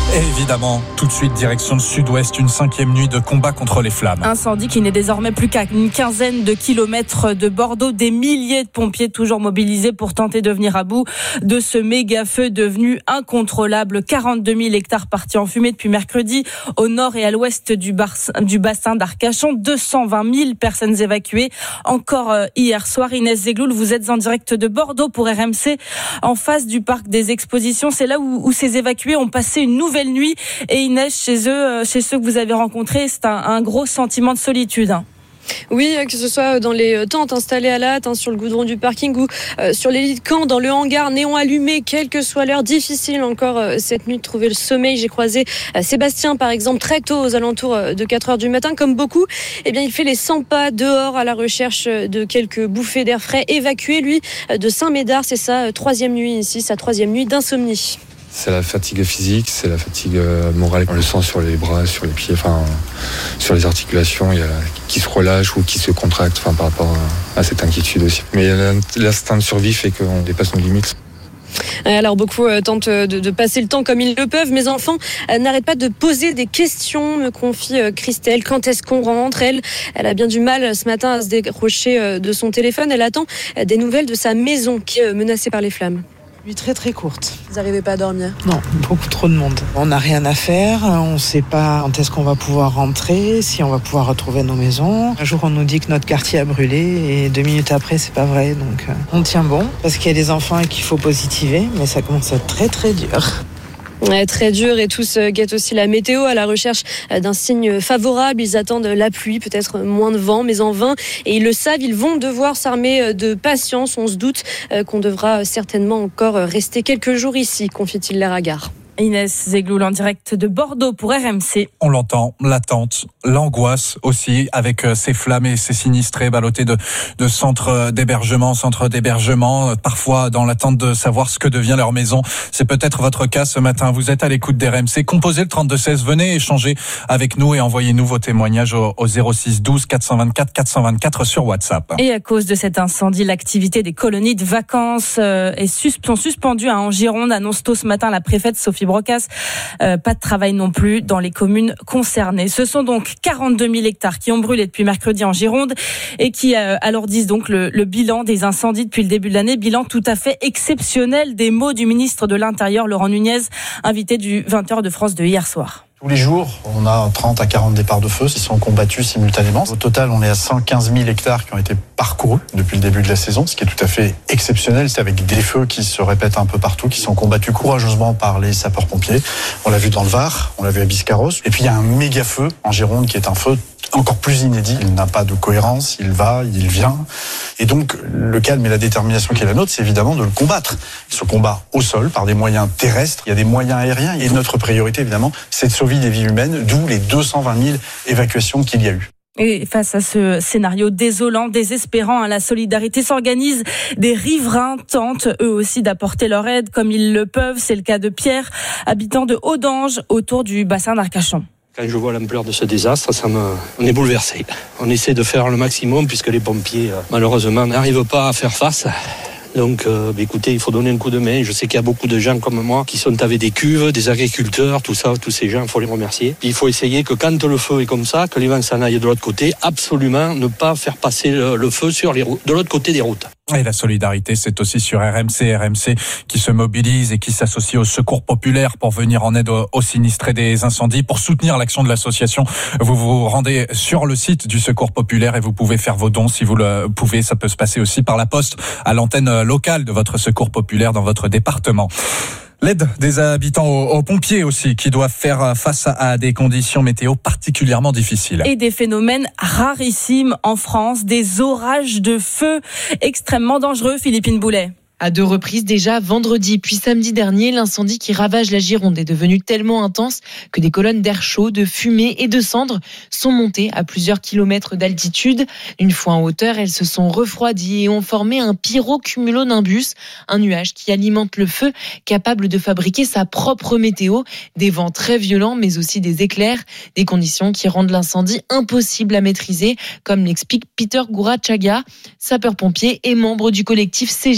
Et évidemment, tout de suite, direction le sud-ouest, une cinquième nuit de combat contre les flammes. Incendie qui n'est désormais plus qu'à une quinzaine de kilomètres de Bordeaux. Des milliers de pompiers toujours mobilisés pour tenter de venir à bout de ce méga feu devenu incontrôlable. quarante-deux mille hectares partis en fumée depuis mercredi au nord et à l'ouest du, bar- du bassin d'Arcachon. deux cent vingt mille personnes évacuées encore hier soir. Inès Zegloul, vous êtes en direct de Bordeaux pour R M C, en face du parc des expositions. C'est là où, où ces évacués ont passé une nouvelle nuit. Et Inès, chez eux, chez ceux que vous avez rencontrés, c'est un, un gros sentiment de solitude. Oui, que ce soit dans les tentes installées à la hâte, hein, sur le goudron du parking ou euh, sur les lits de camp, dans le hangar, néon allumé, quelle que soit l'heure. Difficile encore euh, cette nuit de trouver le sommeil. J'ai croisé euh, Sébastien, par exemple, très tôt, aux alentours de quatre heures du matin. Comme beaucoup, eh bien, il fait les cent pas dehors à la recherche de quelques bouffées d'air frais. Évacué, lui, de Saint-Médard. C'est sa troisième nuit ici, sa troisième nuit d'insomnie. C'est la fatigue physique, c'est la fatigue morale. On le sent sur les bras, sur les pieds, enfin, sur les articulations, il y a qui se relâche ou qui se contracte, enfin, par rapport à cette inquiétude aussi. Mais l'instinct de survie fait qu'on dépasse nos limites. Alors beaucoup tentent de, de passer le temps comme ils le peuvent. Mes enfants n'arrêtent pas de poser des questions, me confie Christelle. Quand est-ce qu'on rentre ? Elle, elle a bien du mal ce matin à se décrocher de son téléphone. Elle attend des nouvelles de sa maison qui est menacée par les flammes. Très très courte. Vous n'arrivez pas à dormir ? Non, beaucoup trop de monde. On n'a rien à faire, on ne sait pas quand est-ce qu'on va pouvoir rentrer, si on va pouvoir retrouver nos maisons. Un jour on nous dit que notre quartier a brûlé et deux minutes après c'est pas vrai, donc on tient bon. Parce qu'il y a des enfants qu'il faut positiver, mais ça commence à être très très dur. Ouais, très dur, et tous guettent aussi la météo à la recherche d'un signe favorable. Ils attendent la pluie, peut-être moins de vent, mais en vain. Et ils le savent, ils vont devoir s'armer de patience. On se doute qu'on devra certainement encore rester quelques jours ici, confie-t-il Laragard. Inès Zegloul en direct de Bordeaux pour R M C. On l'entend, l'attente, l'angoisse aussi, avec ces flammes et ces sinistrés ballottés de, de centres d'hébergement, centres d'hébergement, parfois dans l'attente de savoir ce que devient leur maison. C'est peut-être votre cas ce matin. Vous êtes à l'écoute d'R M C. Composez le trente-deux seize. Venez échanger avec nous et envoyez-nous vos témoignages au, au zéro six douze quatre cent vingt-quatre quatre cent vingt-quatre sur WhatsApp. Et à cause de cet incendie, l'activité des colonies de vacances euh, est sus- sont suspendues hein, en Gironde, annonce tôt ce matin la préfète Sophie Brocas. Euh, pas de travail non plus dans les communes concernées. Ce sont donc quarante-deux mille hectares qui ont brûlé depuis mercredi en Gironde et qui euh, alourdissent donc le, le bilan des incendies depuis le début de l'année. Bilan tout à fait exceptionnel, des mots du ministre de l'Intérieur, Laurent Nunez, invité du vingt heures de France de hier soir. Tous les jours, on a trente à quarante départs de feu qui sont combattus simultanément. Au total, on est à cent quinze mille hectares qui ont été parcourus depuis le début de la saison, ce qui est tout à fait exceptionnel. C'est avec des feux qui se répètent un peu partout, qui sont combattus courageusement par les sapeurs-pompiers. On l'a vu dans le Var, on l'a vu à Biscarrosse. Et puis il y a un méga feu en Gironde qui est un feu encore plus inédit. Il n'a pas de cohérence, il va, il vient. Et donc, le calme et la détermination qui est la nôtre, c'est évidemment de le combattre. Ce combat au sol, par des moyens terrestres, il y a des moyens aériens. Et notre priorité, évidemment, c'est de sauver des vies humaines, d'où les deux cent vingt mille évacuations qu'il y a eu. Et face à ce scénario désolant, désespérant, hein, la solidarité s'organise. Des riverains tentent eux aussi d'apporter leur aide comme ils le peuvent. C'est le cas de Pierre, habitant de Audange, autour du bassin d'Arcachon. Quand je vois l'ampleur de ce désastre, ça me... on est bouleversé. On essaie de faire le maximum puisque les pompiers, malheureusement, n'arrivent pas à faire face. Donc, euh, bah, écoutez, il faut donner un coup de main. Je sais qu'il y a beaucoup de gens comme moi qui sont avec des cuves, des agriculteurs, tout ça, tous ces gens, il faut les remercier. Puis, il faut essayer que quand le feu est comme ça, que les vents s'en aillent de l'autre côté, absolument ne pas faire passer le, le feu sur les routes, de l'autre côté des routes. Et la solidarité, c'est aussi sur R M C, R M C qui se mobilise et qui s'associe au secours populaire pour venir en aide aux sinistrés des incendies. Pour soutenir l'action de l'association, vous vous rendez sur le site du secours populaire et vous pouvez faire vos dons si vous le pouvez. Ça peut se passer aussi par la poste à l'antenne locale de votre secours populaire dans votre département. L'aide des habitants aux, aux pompiers aussi, qui doivent faire face à des conditions météo particulièrement difficiles. Et des phénomènes rarissimes en France, des orages de feu extrêmement dangereux, Philippine Boulet. À deux reprises déjà, vendredi puis samedi dernier, l'incendie qui ravage la Gironde est devenu tellement intense que des colonnes d'air chaud, de fumée et de cendres sont montées à plusieurs kilomètres d'altitude. Une fois en hauteur, elles se sont refroidies et ont formé un pyrocumulonimbus, un nuage qui alimente le feu, capable de fabriquer sa propre météo. Des vents très violents, mais aussi des éclairs, des conditions qui rendent l'incendie impossible à maîtriser, comme l'explique Peter Gourachaga, sapeur-pompier et membre du collectif C G T des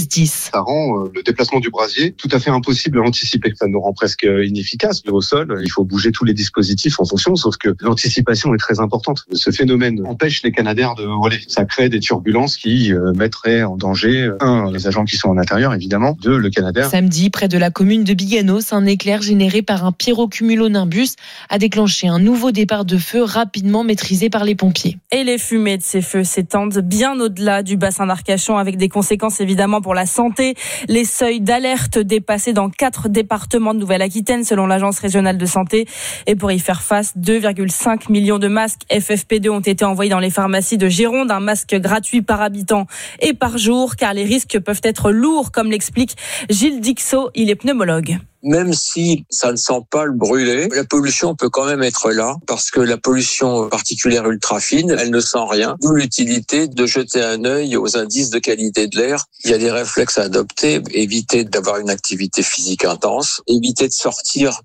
justice. Ça rend le déplacement du brasier tout à fait impossible à anticiper. Ça nous rend presque inefficace. Au sol, il faut bouger tous les dispositifs en fonction, sauf que l'anticipation est très importante. Ce phénomène empêche les canadaires de voler. Ça crée des turbulences qui mettraient en danger, un, les agents qui sont en intérieur, évidemment, deux, le canadair. Samedi, près de la commune de Biganos, un éclair généré par un pyrocumulonimbus a déclenché un nouveau départ de feu rapidement maîtrisé par les pompiers. Et les fumées de ces feux s'étendent bien au-delà du bassin d'Arcachon, avec des conséquences évidemment pour la santé. Les seuils d'alerte dépassés dans quatre départements de Nouvelle-Aquitaine selon l'Agence régionale de santé. Et pour y faire face, deux virgule cinq millions de masques F F P deux ont été envoyés dans les pharmacies de Gironde, un masque gratuit par habitant et par jour, car les risques peuvent être lourds, comme l'explique Gilles Dixot, il est pneumologue. Même si ça ne sent pas le brûler, la pollution peut quand même être là, parce que la pollution particulière ultra fine, elle ne sent rien. D'où l'utilité de jeter un œil aux indices de qualité de l'air. Il y a des réflexes à adopter, éviter d'avoir une activité physique intense, éviter de sortir